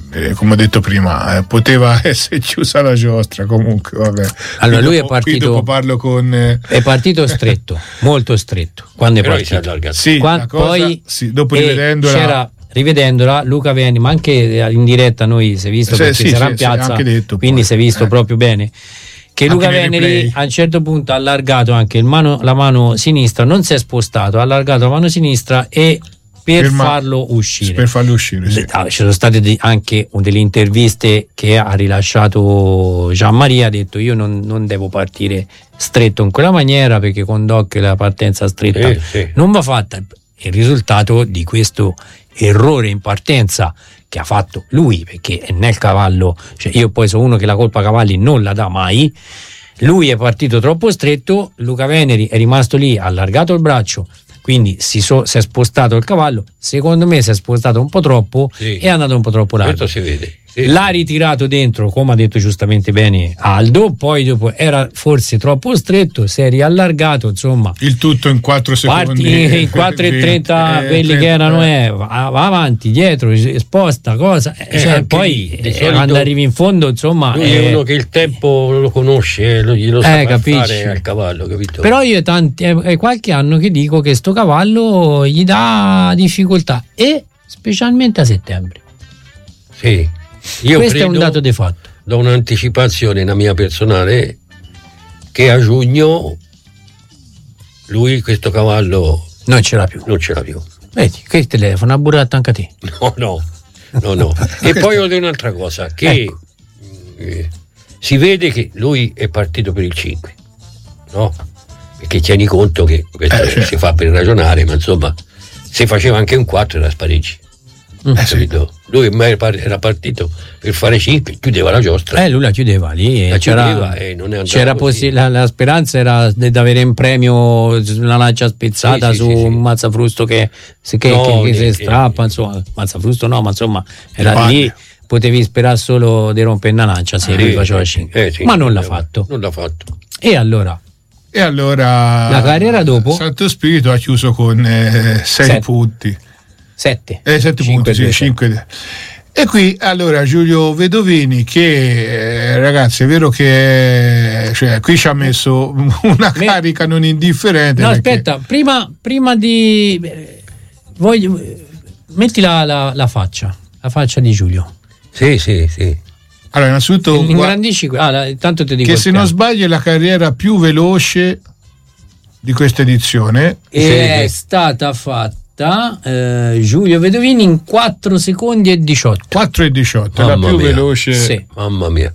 eh, come ho detto prima, eh, poteva essere chiusa la giostra comunque. Vabbè.
Allora
qui
lui
dopo,
è partito.
Dopo parlo con. Eh,
è partito stretto, molto stretto. Quando è
Però
partito?
Sì,
Quando,
cosa,
poi
sì, dopo rivedendola.
C'era, rivedendola, Luca Veneri, ma anche in diretta noi si è visto
sì,
perché
sì,
si era
sì,
in piazza,
anche detto,
quindi
poi.
si è visto
eh.
proprio bene. Che
Anche
Luca
nei
Veneri
replay.
a un certo punto ha allargato anche il mano, la mano sinistra, non si è spostato, ha allargato la mano sinistra e per,
Per ma-
farlo uscire.
Per farlo uscire, sì.
Ah, ci sono state de- anche delle interviste che ha rilasciato Gianmaria, ha detto io non, non devo partire stretto in quella maniera perché con Doc la partenza stretta
Sì, sì.
non va fatta. Il risultato di questo errore in partenza che ha fatto lui, perché nel cavallo, cioè io poi sono uno che la colpa a cavalli non la dà mai, lui è partito troppo stretto, Luca Veneri è rimasto lì, ha allargato il braccio, quindi si, so, si è spostato il cavallo, secondo me si è spostato un po' troppo
Sì.
e è andato un po' troppo largo.
Questo si vede. Sì.
L'ha ritirato dentro, come ha detto giustamente bene Aldo, poi dopo era forse troppo stretto, si è riallargato, insomma.
Il tutto in quattro secondi.
Parti in quattro e trenta,
eh,
quelli che erano, eh, va, va avanti, dietro, sposta, cosa.
Eh,
cioè,
anche
poi
lì, di
eh,
solito
quando arrivi in fondo, insomma.
Lui
eh,
è uno che il tempo lo conosce, eh, lo- glielo
Eh,
sa
capisci.
fare al cavallo, capito?
Però io è, tanti, è, è qualche anno che dico che sto cavallo gli dà difficoltà, e specialmente a settembre.
Sì. Io
Questo è un
credo,
dato di fatto.
do un'anticipazione, una mia personale, che a giugno lui questo cavallo
Non ce l'ha più.
non ce l'ha più.
Vedi, che telefono ha burrato anche a te.
No, no, no, no. E poi ho detto un'altra cosa, che
Ecco.
eh, si vede che lui è partito per il cinque, no? Perché tieni conto che questo
Eh, certo.
si fa per ragionare, ma insomma, se faceva anche un quattro era spareggi.
Eh, sì.
Capito? Lui ormai era partito per fare cinque, chiudeva la giostra.
Eh, lui la chiudeva lì.
La
E c'era,
chiudeva e non è andato
c'era
così.
possi- la, la speranza era di avere in premio una lancia spezzata
Sì, sì,
su
sì, sì.
un mazzafrusto che, se- che,
No,
che- che si
neanche-
strappa, insomma, mazzafrusto no, ma insomma, era
palle.
lì, potevi sperare solo di rompere una lancia se lui
Sì,
faceva
sì,
cinque.
eh, sì,
ma non l'ha
eh,
fatto.
Non l'ha fatto.
E allora?
E allora
La carriera dopo?
Santo Spirito ha chiuso con eh, sei
Sette.
punti.
Sette.
Eh, sette
Cinque,
punti, sì,
due,
cinque. E qui allora Giulio Vedovini, che eh, ragazzi è vero che cioè, qui ci ha messo una
Me-
carica non indifferente.
No,
perché-
aspetta, prima, prima di... eh, voglio, metti la, la, la faccia, la faccia di Giulio.
Sì, sì, sì.
Allora, innanzitutto gua-
Ingrandisci, ah, la- tanto ti dico
che
il
se
piano.
non sbaglio è la carriera più veloce di questa edizione.
E
Sì,
è
sì.
stata fatta eh, Giulio Vedovini in quattro secondi e diciotto.
quattro e diciotto, è la
Mamma
più
mia.
Sì.
veloce.
Mamma mia.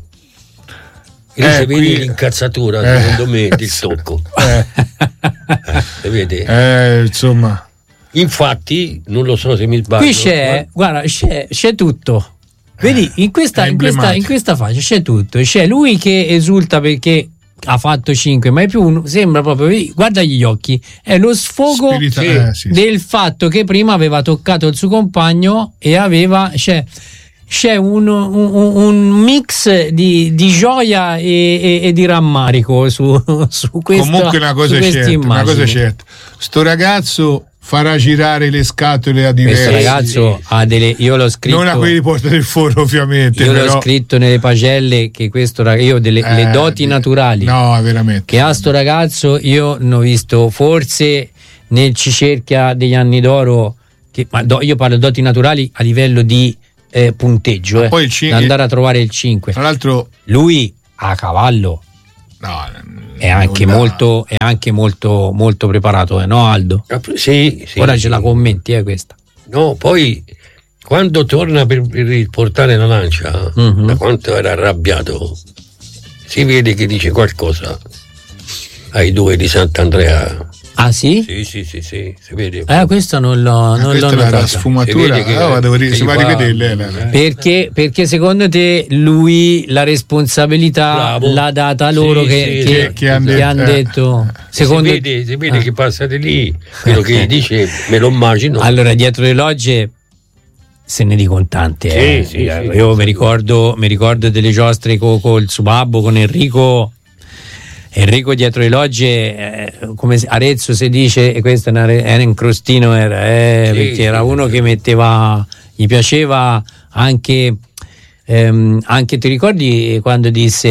E
Eh,
se vedi
qui-
l'incazzatura,
eh.
secondo me, del tocco.
Eh,
Eh, si vede?
eh, insomma,
Infatti, non lo so se mi sbaglio.
Qui c'è, guarda, c'è, c'è tutto. Vedi, in questa,
È
in, questa,
emblematico.
in questa faccia c'è tutto. C'è lui che esulta perché ha fatto cinque, ma è più uno, sembra proprio, vedi, guarda gli occhi, è lo sfogo
spirita-
sì,
eh, sì, sì.
del fatto che prima aveva toccato il suo compagno e aveva, c'è, c'è un, un- un mix di, di gioia e, e- e di rammarico su, su questa,
comunque una cosa
su
è
queste
certa, una cosa è
immagini.
certa. Sto ragazzo farà girare le scatole a diversi.
Questo ragazzo ha delle, io l'ho scritto,
non a quelli di Porta del Forno, ovviamente.
io
però,
l'ho scritto nelle pagelle che questo rag- io delle le
eh,
doti naturali
No, veramente.
che ha sto ragazzo io ne ho visto forse nel Cicerchia degli anni d'oro, che, ma do- io parlo di doti naturali a livello di eh, punteggio,
Ma
eh,
poi il cin-
da andare a trovare il cinque.
Tra l'altro,
Lui a cavallo
no,
è anche
non-
molto è anche molto molto preparato, eh, no Aldo?
Sì, sì.
Ora ce la commenti, eh, questa.
No, poi quando torna per, per riportare la lancia,
Mhm.
da quanto era arrabbiato, si vede che dice qualcosa ai due di Sant'Andrea.
Ah sì?
Sì, sì, sì, sì, si vede.
Eh, questo non l'ho,
Ah,
non
questa
l'ho
è la, la
notata.
sfumatura.
Si vede che-
Ah, devo ri-
che
si
gli
va a
fa-
rivederla. eh, la-
Perché, perché secondo te lui la responsabilità
Bravo.
l'ha data a loro
Sì,
che,
sì,
che,
che- che han
che
detto,
han
eh.
detto secondo
si vede, si vede
Ah.
che passa di lì, quello che gli dice me lo immagino.
Allora dietro le logge se ne dicono tante,
Sì,
eh.
sì,
io
sì,
io
sì.
mi ricordo mi ricordo delle giostre con col suo babbo, con Enrico Enrico dietro le logge, eh, come se- Arezzo si dice, e questo era, era un crostino, era, eh,
Sì,
perché era
sì,
uno
sì.
che metteva, gli piaceva anche ehm, anche ti ricordi quando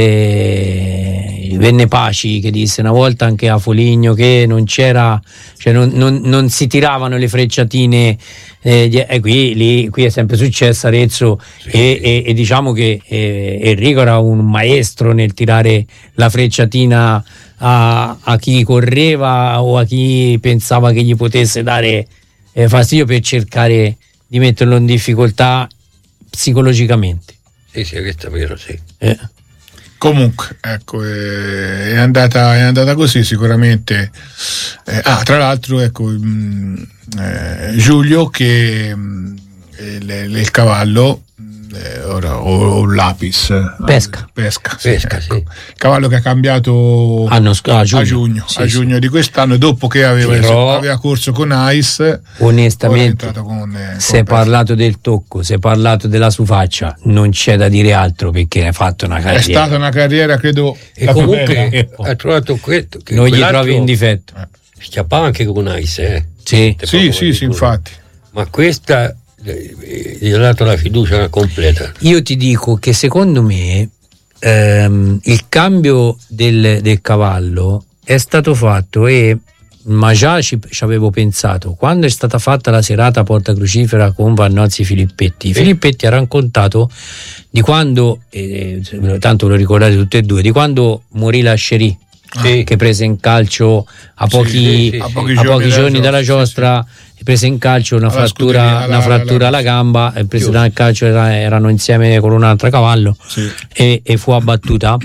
disse venne Paci, che disse una volta anche a Foligno che non c'era, cioè non, non, non si tiravano le frecciatine, eh, e qui, lì, qui è sempre successo Arezzo, sì, e, sì. E, e diciamo che eh, Enrico era un maestro nel tirare la frecciatina a, a chi correva o a chi pensava che gli potesse dare eh, fastidio, per cercare di metterlo in difficoltà psicologicamente.
Sì, sì, questo è vero, sì.
Eh.
Comunque, ecco, eh, è, andata, è andata così sicuramente. Eh, ah, tra l'altro, ecco, mh, eh, Giulio che mh, il, il cavallo, eh, ora o un lapis
pesca,
pesca, sì,
pesca
ecco.
Sì.
Il cavallo che ha cambiato
Anno, a giugno,
a giugno,
sì,
a giugno
sì.
di quest'anno, dopo che aveva,
Però,
aveva corso con Ice.
Onestamente,
con, eh,
si è parlato del tocco, si è parlato della sufaccia, non c'è da dire altro, perché ha fatto una carriera.
È stata una carriera, credo.
E comunque ha trovato questo, che
non gli trovi un difetto.
Eh.
Schiappava anche con Ice, eh?
Sì,
sì, sì, sì, infatti.
Ma questa gli ha dato la fiducia completa.
Io ti dico che secondo me ehm, il cambio del, del cavallo è stato fatto, e ma già ci, ci avevo pensato quando è stata fatta la serata Porta Crucifera con Vannozzi e Filippetti.
Sì.
Filippetti ha raccontato di quando, eh, tanto lo ricordate tutti e due, di quando morì la Scerì,
Sì.
che prese in calcio a pochi,
sì, sì,
a
sì.
pochi, a pochi giorni dalla giostra, sì, sì. prese in calcio una
alla
frattura,
scuderia,
una
alla,
frattura
alla,
alla gamba, e prese
giusto.
dal calcio, era, erano insieme con un altro cavallo,
sì.
e, e fu abbattuta.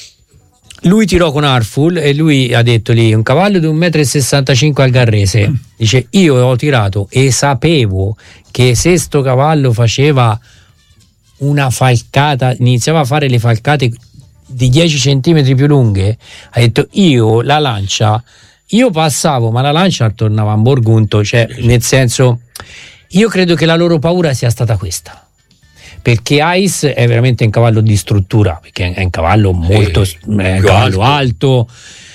Lui tirò con Arful e lui ha detto lì, un cavallo di un metro e sessantacinque al Garrese, dice io ho tirato e sapevo che se sto cavallo faceva una falcata, iniziava a fare le falcate di dieci centimetri più lunghe, ha detto io la lancia, io passavo ma la lancia tornava a Borgunto, cioè nel senso, io credo che la loro paura sia stata questa, perché Ice è veramente un cavallo di struttura, perché è un cavallo molto
sì,
è un cavallo alto.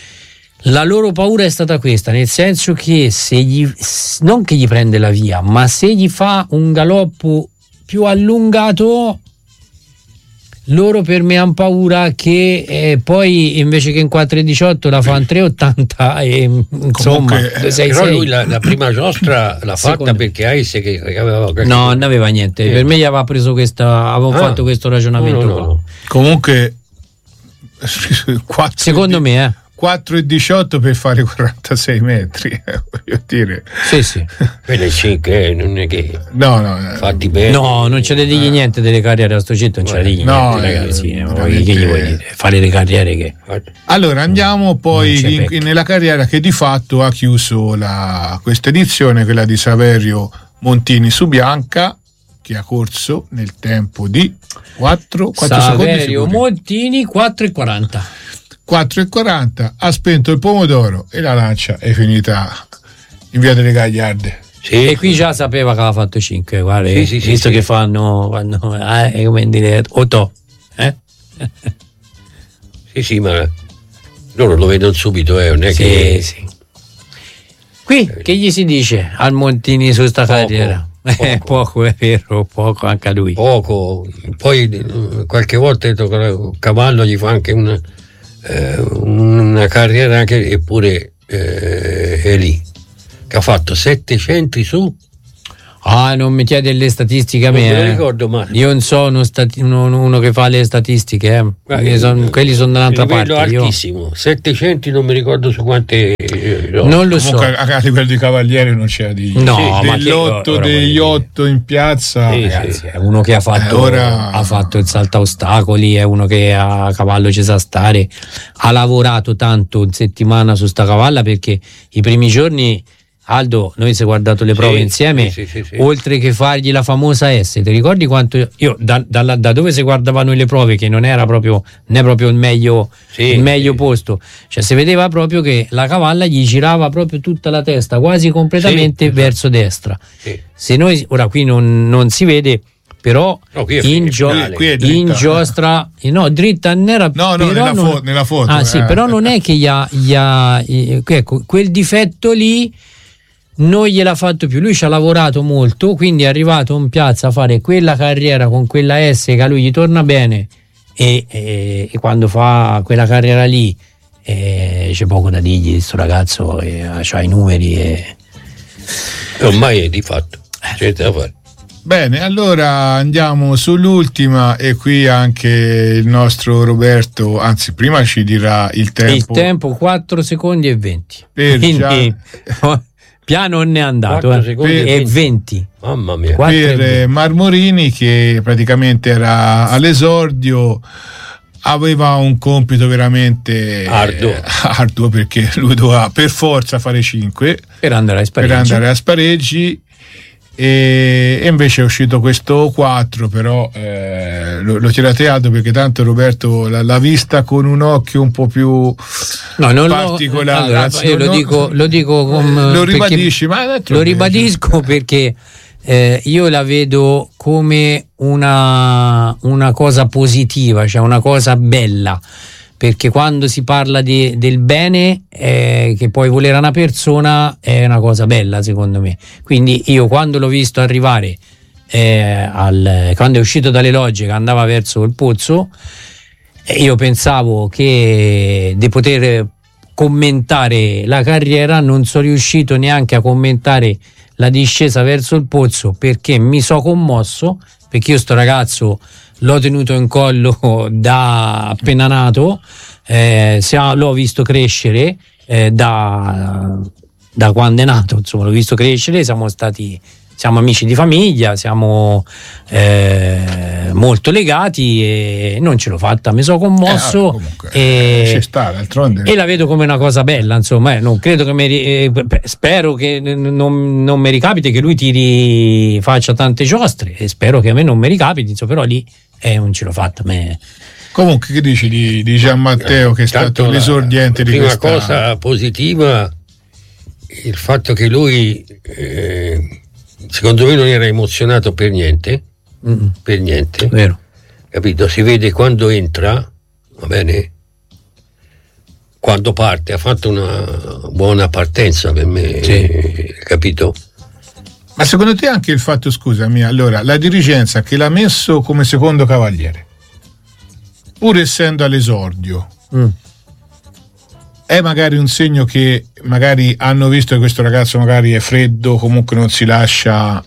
La loro paura è stata questa, nel senso che se gli, non che gli prende la via, ma se gli fa un galoppo più allungato, loro per me hanno paura che eh, poi invece che in quattro e diciotto la fa in tre e ottanta e insomma
Comunque,
sei,
però
sei.
lui la, la prima giostra l'ha fatta
Secondo
perché Ice che, che aveva qualche...
no, non aveva niente,
Sì.
per me gli aveva preso questa, avevo
Ah.
fatto questo ragionamento
No, no,
qua.
no.
Comunque quattro
Secondo me eh
quattro e diciotto per fare quarantasei metri, eh, voglio dire.
sì sì
Quelle cinque, eh, non è che
No, no. eh,
fatti bene.
no, non c'è da dirgli niente delle carriere a sto citto, non c'è da dirgli
No,
niente,
eh,
ragazzi, eh,
veramente-
che gli vuoi dire? Fare le carriere che
Allora andiamo
Non c'è
poi in-
pecca.
nella carriera che di fatto ha chiuso la, questa edizione, quella di Saverio Montini su Bianca, che ha corso nel tempo di quattro, quattro secondi
Saverio
sicuri.
Montini quattro e quaranta.
quattro e quaranta, ha spento il pomodoro e la lancia è finita in via delle Gagliarde.
sì,
E qui già sapeva che aveva fatto cinque, guarda,
Sì, sì, sì,
visto
sì.
che fanno, fanno eh, come dire, otto, eh?
sì, sì, ma loro lo vedono subito, eh, non è
Sì,
che
sì. Qui che gli si dice al Montini su sta
Poco,
carriera?
poco.
Eh, poco è vero, poco anche a lui.
poco, poi eh, qualche volta il cavallo gli fa anche una, eh, una carriera anche, eppure eh, è lì, che ha fatto sette centri su.
Ah, non mi chiede le statistiche a
Non
me,
me lo
eh.
ricordo male.
Io non sono uno, stati- uno- uno che fa le statistiche, eh.
Guarda,
Son- quelli sono dall'altra
livello
parte. Io
altissimo, sette centri, non mi ricordo su quante. eh, no.
non lo so.
Comunque a livello di cavaliere non c'è di
No,
sì,
ma che-
dell'otto,
ora
degli
voglio
otto in piazza.
Sì,
Ragazzi, è uno che ha fatto,
Eh, ora-
ha fatto il salta ostacoli, è uno che a cavallo ci sa stare, ha lavorato tanto in settimana su sta cavalla, perché i primi giorni, Aldo, noi si è guardato le prove
Sì,
insieme,
sì, sì, sì.
oltre che fargli la famosa S, ti ricordi quanto io da, da- da dove si guardavano le prove, che non era proprio, non è proprio il meglio,
Sì,
il meglio
sì.
posto, cioè si vedeva proprio che la cavalla gli girava proprio tutta la testa quasi completamente
Sì, esatto.
verso destra.
Sì.
Se noi ora qui non, non si vede, però
No, qui è
in,
fi-
gio-
finale.
Qui è dritta.
in giostra, no, dritta non era,
No, no,
però
nella,
non-
fo- nella foto.
ah sì,
eh.
però non è che gli ha, gli ha- ecco, quel difetto lì non gliel'ha fatto più. Lui ci ha lavorato molto, quindi è arrivato in piazza a fare quella carriera con quella S che a lui gli torna bene, e, e, e quando fa quella carriera lì eh, c'è poco da dirgli. Questo ragazzo eh, ha i numeri e
ormai è di fatto, c'è da fare.
Bene, allora andiamo sull'ultima, e qui anche il nostro Roberto, anzi prima ci dirà il tempo.
Il tempo quattro secondi e venti.
Per
Quindi,
già...
piano non è andato, eh.
Per...
e venti.
Mamma mia.
Per Marmorini, che praticamente era all'esordio, aveva un compito veramente
arduo,
arduo perché lui doveva per forza fare cinque
per andare a spareggi.
Per andare a spareggi. E, e invece è uscito questo quattro, però eh, lo, lo tirate alto, perché tanto Roberto l'ha, l'ha vista con un occhio un po' più
no, non
particolare.
Lo, allora, io lo, no, dico, lo dico come,
lo ribadisci, ma
lo ribadisco perché eh, io la vedo come una, una cosa positiva, cioè una cosa bella, perché quando si parla di, del bene, eh, che puoi volere a una persona, è una cosa bella secondo me. Quindi io quando l'ho visto arrivare, eh, al, quando è uscito dalle logge che andava verso il pozzo, eh, io pensavo che di poter commentare la carriera, non sono riuscito neanche a commentare la discesa verso il pozzo, perché mi so commosso, perché io sto ragazzo l'ho tenuto in collo da appena nato, eh, l'ho visto crescere eh, da, da quando è nato, insomma l'ho visto crescere, siamo stati siamo amici di famiglia, siamo eh, molto legati e non ce l'ho fatta, mi sono commosso
eh, comunque,
e,
ci sta, d'altronde.
E la vedo come una cosa bella, insomma, eh, non credo che mi, eh, spero che non, non mi ricapiti che lui tiri, faccia tante giostre, e spero che a me non mi ricapiti, insomma, però lì eh, non ce l'ho fatta. Me...
Comunque, che dici di, di Gian Matteo, che è stato l'esordiente di questa...
Prima cosa positiva, il fatto che lui eh, secondo me non era emozionato per niente, mm. per niente,
vero,
capito? Si vede quando entra, va bene, quando parte, ha fatto una buona partenza per me, sì. Capito?
Ma secondo te anche il fatto, scusami, allora, la dirigenza che l'ha messo come secondo cavaliere, pur essendo all'esordio, mm. è magari un segno che magari hanno visto che questo ragazzo magari è freddo, comunque non si lascia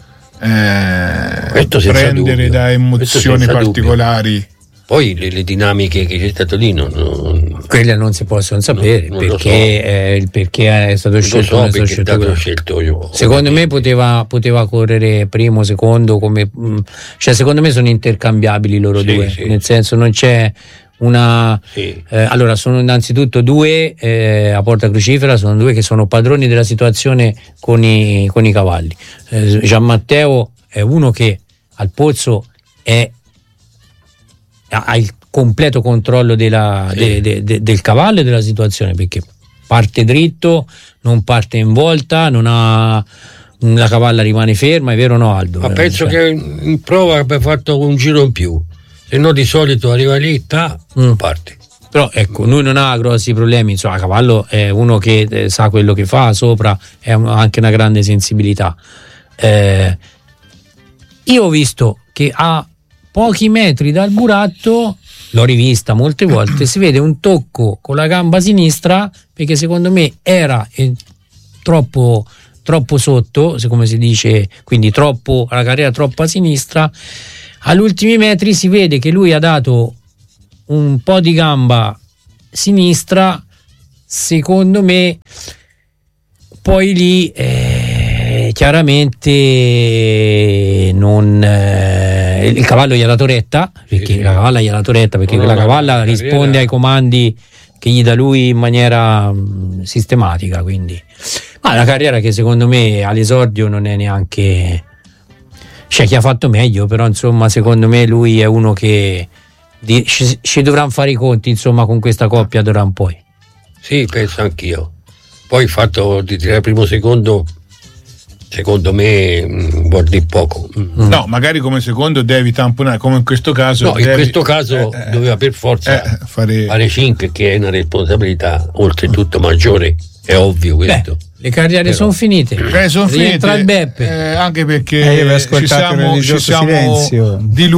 eh, prendere
dubbio.
da emozioni particolari.
Dubbio. Poi le, le dinamiche che c'è stato lì non, non,
quelle non si possono sapere,
non, non
perché,
so.
è, il perché è stato scelto,
so
è stato scelto,
è stato scelto io,
secondo me poteva, poteva correre primo, secondo, come, cioè secondo me sono intercambiabili loro sì, due, sì. Nel senso non c'è una sì. eh, allora sono innanzitutto due eh, a Porta Crucifera, sono due che sono padroni della situazione con i, con i cavalli. eh, Gian Matteo è uno che al pozzo è ha il completo controllo della, sì. de, de, de, del cavallo e della situazione, perché parte dritto, non parte in volta, non ha, la cavalla rimane ferma, è vero o no, Aldo?
Ma penso cioè. che in prova abbia fatto un giro in più, se no di solito arriva lì, ta, mm. parte.
Però ecco, lui non ha grossi problemi, insomma, il cavallo è uno che eh, sa quello che fa, sopra è un, anche una grande sensibilità. Eh, io ho visto che ha pochi metri dal buratto, l'ho rivista molte volte, si vede un tocco con la gamba sinistra, perché secondo me era eh, troppo, troppo sotto, come si dice, quindi troppo, la carriera troppo a sinistra. Agli ultimi metri si vede che lui ha dato un po' di gamba sinistra, secondo me poi lì eh, chiaramente non eh, il cavallo gli ha dato retta, perché sì, la cavalla gli ha dato retta perché no, la cavalla la risponde carriera... ai comandi che gli dà lui in maniera mh, sistematica, quindi ma la carriera che secondo me all'esordio non è neanche, c'è chi ha fatto meglio, però insomma secondo me lui è uno che di, ci, ci dovranno fare i conti insomma con questa coppia d'ora in poi.
Sì, penso anch'io. Poi il fatto di tirare primo secondo secondo me mh, vuol dire poco.
Mm. No, magari come secondo devi tamponare, come in questo caso.
No,
devi,
in questo caso eh, doveva per forza
eh, fare...
fare cinque, che è una responsabilità oltretutto maggiore, è ovvio questo.
Beh, Le carriere sono finite.
Eh, sono
Rientra
finite,
il Beppe.
Eh, anche perché
eh,
ci siamo, ci siamo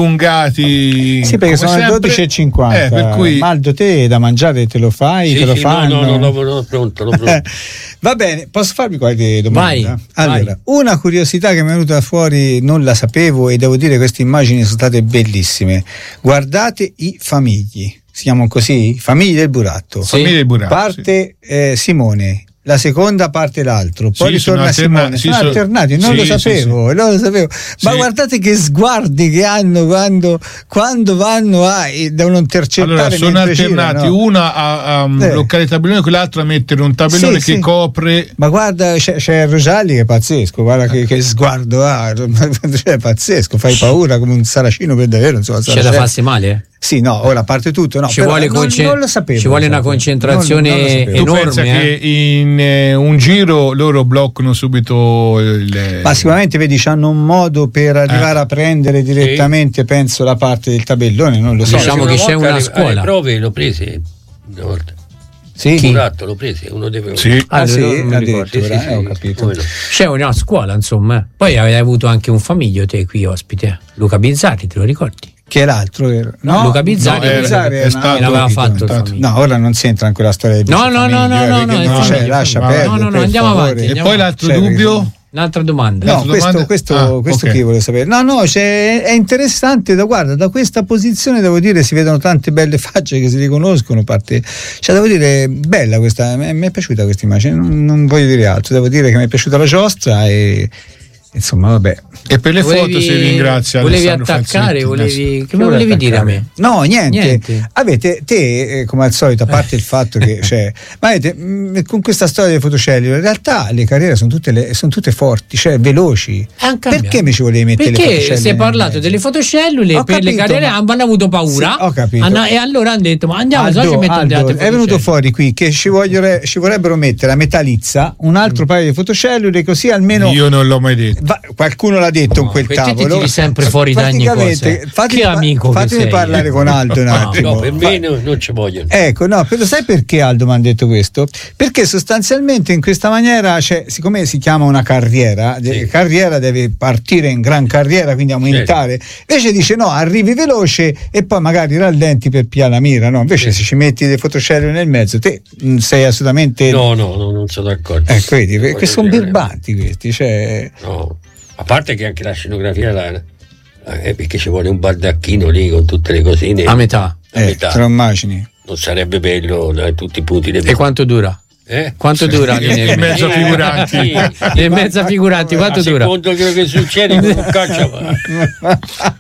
dilungati.
Sì, perché sono
sempre.
le dodici e cinquanta.
Eh, per cui...
Maldo, te da mangiare te lo fai?
Sì,
te lo
sì,
fanno?
No, no, no, no, pronto, no, pronto.
Va bene, posso farvi qualche domanda?
Vai,
allora,
vai.
una curiosità che mi è venuta fuori, non la sapevo e devo dire che queste immagini sono state bellissime. Guardate i famigli, si chiamano così? Famigli del Buratto.
Sì. Famiglie del Buratto.
Parte
sì.
eh, Simone. La seconda parte l'altro, poi
sì,
ritorna
sono
Simone.
sì,
sono
so,
alternati, non
sì,
lo sapevo,
sì, sì.
non lo sapevo. Ma
sì.
guardate che sguardi che hanno quando, quando vanno a devono intercettare.
Allora, sono alternati,
girano.
Una a, a
eh.
bloccare il tabellone, quell'altra a mettere un tabellone
Sì,
che
sì.
copre.
Ma guarda, c'è, c'è Rosalli che è pazzesco, guarda che, che sguardo ha, cioè, è pazzesco, fai paura come un saracino per davvero. Insomma,
c'è da farsi male, eh?
Sì, no, ora a parte tutto, no,
ci
però
vuole,
non,
concent-
non lo sapevo,
ci vuole
lo
una
sapevo.
concentrazione
non, non
Tu
enorme.
pensa
eh?
che in eh, un giro loro bloccano subito il...
Ma sicuramente vedi, hanno un modo per arrivare
Eh.
a prendere direttamente, sì. penso, la parte del tabellone, non lo so.
Diciamo che c'è una scuola.
Le prove l'ho prese una volta.
Sì.
Buratto l'ho prese, uno deve.
Sì.
Ah, sì,
non
addirittura,
sì, sì,
eh,
sì,
ho capito.
no.
C'è una scuola, insomma. Poi avevi avuto anche un famiglio te qui ospite, Luca Bizzarri, te lo ricordi?
Che è l'altro era?
No, Luca Bizzarri,
no,
Bizzarri
è, è stato,
ne aveva fatto il
stato.
famiglia.
No, ora non si entra in quella storia di
No, no, no, no, no, no,
no, cioè, lascia
no,
perdere.
no, no, no,
per
andiamo
favore.
avanti,
E
andiamo
poi l'altro
Cioè,
dubbio?
Un'altra domanda.
No,
L'altra
questo,
domanda?
questo,
Ah,
questo
ok.
che io volevo sapere. No, no, cioè, è interessante da guarda, da questa posizione devo dire si vedono tante belle facce che si riconoscono. Parte, cioè, devo dire, bella questa, mi è piaciuta questa immagine, non, non voglio dire altro, devo dire che mi è piaciuta la giostra e insomma, vabbè.
E per le
Volevi-
foto si ringrazia
volevi
Alessandro
attaccare,
Falsetti,
volevi, che
Che
volevi
vuoi
dire a
attaccare?
me?
No, niente.
Niente.
Avete te, eh, come al solito, a parte il fatto che cioè, ma avete, mh, con questa storia delle fotocellule, in realtà le carriere sono tutte, le, sono tutte forti, cioè veloci. Perché mi ci volevi mettere le
Perché
fotocellule?
si è
nel
parlato
mezzo?
delle fotocellule
Ho
per le
capito,
carriere,
ma-
hanno avuto paura.
Sì, ho capito.
Hanno- e allora hanno detto: ma andiamo,
Aldo,
so ci mettono
Aldo,
le altre
è venuto
fotocellule.
fuori qui che ci, voglio, ci vorrebbero mettere a metallizza un altro paio di fotocellule, così almeno
Io non l'ho mai detto.
va- qualcuno l'ha detto in
No,
quel
perché ti
tavolo.
tiri sempre fuori da ogni
Praticamente,
cosa.
fatemi
Che
pa-
amico che
fatemi
sei.
parlare con Aldo un
No,
attimo.
No, per me no, non ci vogliono.
Ecco, no, però sai perché Aldo mi ha detto questo? Perché sostanzialmente in questa maniera, cioè, siccome si chiama una carriera,
Sì.
de- carriera deve partire in gran carriera, quindi aumentare. Invece dice no, arrivi veloce e poi magari rallenti per piare la mira, no? Invece
Sì.
se ci metti le fotocellule nel mezzo, te mh, sei assolutamente...
No, no, no, non sono d'accordo.
Ecco, vedi,
Non
que-
voglio
sono
dire-
birbanti questi, cioè...
No, a parte che anche la scenografia la, eh, perché ci vuole un baldacchino lì con tutte le cosine
A metà.
a
Eh,
metà.
te lo immagini?
Non sarebbe bello da tutti i punti di
E
vista.
quanto dura?
Eh?
Quanto dura lì nel
In mezzo a
mezzo?
figuranti.
Sì.
Nel mezzo a figuranti, quanto
A
dura?
secondo quello che succede con un caccia va.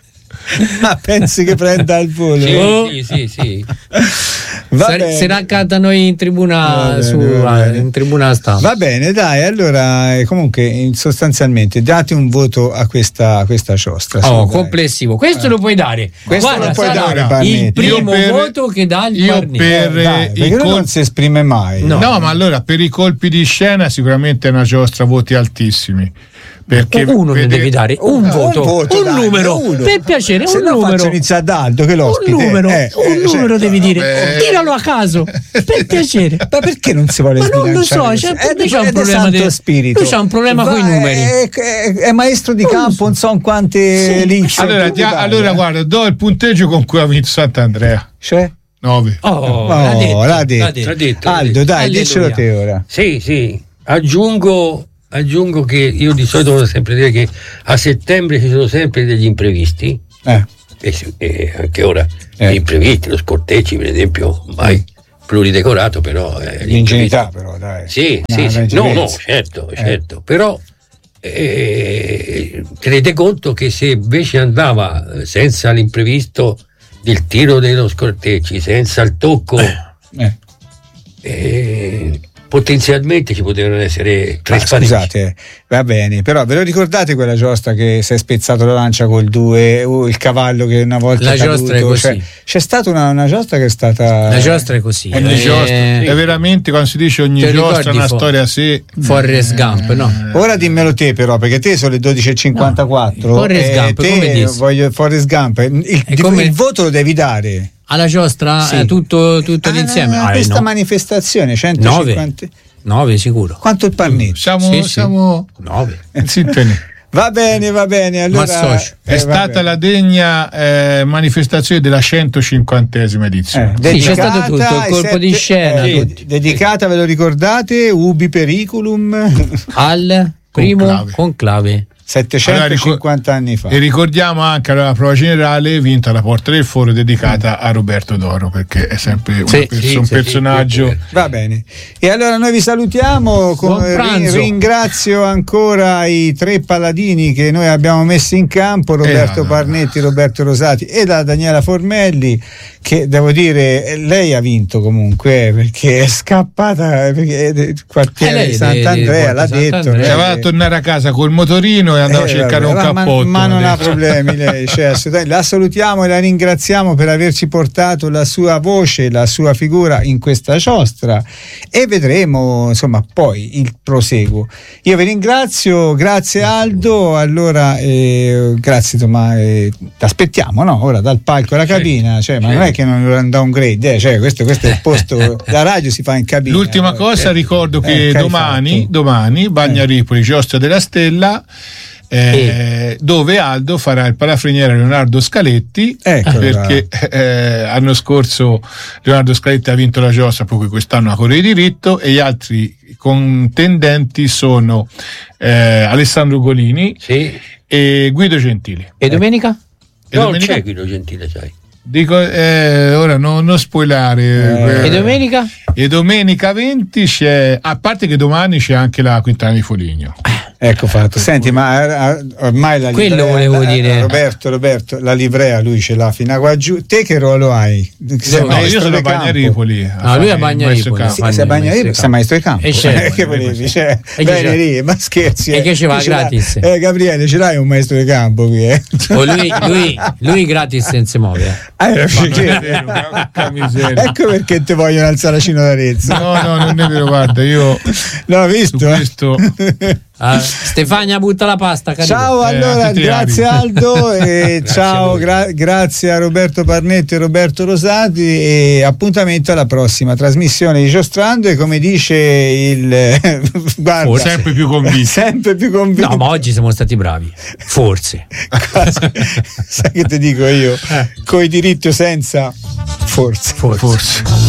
Ma pensi che prenda il volo?
Sì,
Oh.
sì, sì, sì.
Va
Sare-
bene.
Sarà accanto a noi in tribuna,
Va bene,
su,
va bene.
in tribuna stampa.
Va bene, dai, allora eh, comunque in- sostanzialmente date un voto a questa, a questa giostra. su,
Oh,
dai.
complessivo, questo lo puoi dare.
Questo
Guarda,
lo puoi
sarà
dare,
il
Barnetti.
primo
Io per-
voto che dà il
io
Barnetti.
per-
Eh, dai,
i
perché lui
col-
non si esprime mai.
No.
No, ma allora per i colpi di scena sicuramente è una giostra voti altissimi. Perché
uno ne
vede-
devi dare, un
Un
voto,
voto,
un
dai,
numero,
uno.
per piacere,
Se
un
no
numero.
faccio iniziare da Aldo che l'ospite.
Un numero,
eh,
un
eh,
numero
cioè,
devi dire,
vabbè.
tiralo a caso, per piacere.
Ma perché non si vuole
Ma non lo
sbilanciare
so,
così?
c'è-
Eh,
lui c'ha un
è di
problema
Santo
di-
spirito.
lui c'ha un problema
Va,
coi numeri.
È, è- è maestro di
Non lo
campo,
so.
non so quante
Sì.
links.
Allora,
in
ti-
tutta
allora
Italia.
guarda, do il punteggio con cui ha vinto Sant'Andrea.
Cioè?
nove.
Oh,
Oh,
l'ha detto,
l'ha detto.
l'ha detto.
L'ha detto, l'ha
Aldo,
detto.
dai,
Alleluia.
diccelo te ora.
Sì, sì. Aggiungo, aggiungo che io di solito voglio sempre dire che a settembre ci sono sempre degli imprevisti.
Eh.
E, si- e anche ora
Eh.
gli imprevisti, lo Scortecci per esempio, mai pluridecorato, però eh,
L'ingenuità però, dai.
Sì,
No,
sì,
la
sì. No,
leggerezza.
no, certo,
Eh.
certo, però eh, tenete conto che se invece andava eh, senza l'imprevisto del tiro dello Scortecci, senza il tocco,
Eh.
eh, potenzialmente ci potevano essere tre
Ma
spareggi.
scusate, va bene, però ve lo ricordate quella giostra che si è spezzato la lancia col due, o il cavallo che una volta
La
è caduto?
giostra è così.
Cioè, c'è stata una, una giostra che è stata
La giostra è così.
Ogni
eh,
giostra, è veramente quando si dice ogni
Te lo
giostra è
ricordi
una
fo-
storia a sé.
Forrest Gump, no?
Ora dimmelo te però, perché te sono le dodici e cinquantaquattro.
No, Forrest Gump,
te
come dici?
voglio Forrest Gump, il,
È come-
il voto lo devi dare.
Alla giostra
Sì.
eh, tutto, tutto
Ah,
l'insieme.
no,
Ah,
questa
no.
manifestazione centocinquanta
nove sicuro.
Quanto il Parnetti?
Siamo,
Sì, sì.
siamo
nove.
in sintonia.
Va bene, va bene. Allora,
Ma
È
eh,
stata
vabbè.
la degna eh, manifestazione della centocinquantesima edizione.
Eh,
Sì, c'è stato
dedicata
tutto, il
ai
colpo di
sette-
scena,
eh,
tutti.
dedicata, ve lo ricordate, Ubi Periculum,
Al primo
Conclave.
conclave.
settecentocinquanta anni fa.
E ricordiamo anche la prova generale vinta alla Porta del Foro, dedicata a Roberto D'Oro, perché è sempre una
Sì,
perso-
sì,
un
sì,
personaggio.
sì,
Va bene, e allora noi vi salutiamo. Con-
Buon pranzo.
ri- ringrazio ancora i tre paladini che noi abbiamo messo in campo, Roberto
Eh, no, no.
Parnetti, Roberto Rosati e la Daniela Formelli, che devo dire lei ha vinto comunque, eh, perché è scappata, perché il quartiere
Eh, lei
di
di-
Sant'Andrea
di
l'ha
Porta
detto,
Sant'Andrea.
lei-
Cioè, va a tornare a casa col motorino e andava
Eh,
a cercare
vabbè,
un
ma-
cappotto.
ma non ha
adesso.
problemi lei, cioè, assolutamente. La salutiamo e la ringraziamo per averci portato la sua voce, la sua figura in questa giostra, e vedremo insomma poi il proseguo. Io vi ringrazio, grazie Aldo, allora eh, grazie Tommaso, eh, aspettiamo, no? Ora dal palco alla cabina, cioè, ma non è che non è un downgrade, eh, cioè, questo, questo è il posto, la radio si fa in cabina.
L'ultima cosa,
Eh,
ricordo che
eh, che hai
domani,
fatto?
domani Bagnaripoli, Giostra della Stella, eh, dove Aldo farà il parafreniere Leonardo Scaletti,
Eccolo
perché eh, l'anno scorso Leonardo Scaletti ha vinto la giostra, proprio quest'anno a Corriere di Diritto, e gli altri contendenti sono eh, Alessandro Golini
Sì.
e Guido Gentili.
E domenica?
E
Non
domenica-
c'è Guido Gentile, sai.
Dico, eh, ora no- non spoilare.
Eh.
eh,
E domenica?
E domenica venti c'è, a parte che domani c'è anche la Quintana di Foligno.
Ecco fatto. Senti, ma eh, ormai la
Quello
livrea,
volevo
la-
dire.
Roberto, Roberto, la livrea lui ce l'ha fino a qua giù. Te che ruolo hai? Sei
No,
No, io
maestro
sono a
di campo.
Bagnaripoli.
No, lui è a
fare il
Bagnaripoli.
maestro campo.
Sì, sei Bagnaripoli, sei maestro di campo.
E c'è.
Eh, che volevi? Cioè,
E che
bene
c'è?
lì, ma scherzi.
E
eh.
che ci va
Tu ce l'hai-
gratis?
Eh, Gabriele, ce l'hai un maestro di campo qui, eh?
O lui, lui, lui gratis non si muove. eh.
Ah, era
Ma non è
perché-
vero, porca miseria.
Ecco perché ti vogliono alzare a Cino d'Arezzo.
No, no, non è vero, guarda, io
L'ho
su
visto? eh?
questo
Ah, Stefania butta la pasta. Carico.
Ciao,
Eh,
allora
a tutti
grazie
gli
Aldo e ciao, gra- grazie a Roberto Parnetti e Roberto Rosati, e appuntamento alla prossima trasmissione di Giostrando, e come dice il guarda,
Forse.
sempre più convinto.
sempre più convinto.
No, ma oggi siamo stati bravi. Forse.
Sai che ti dico io? Coi diritti o senza? Forse.
Forse.
Forse.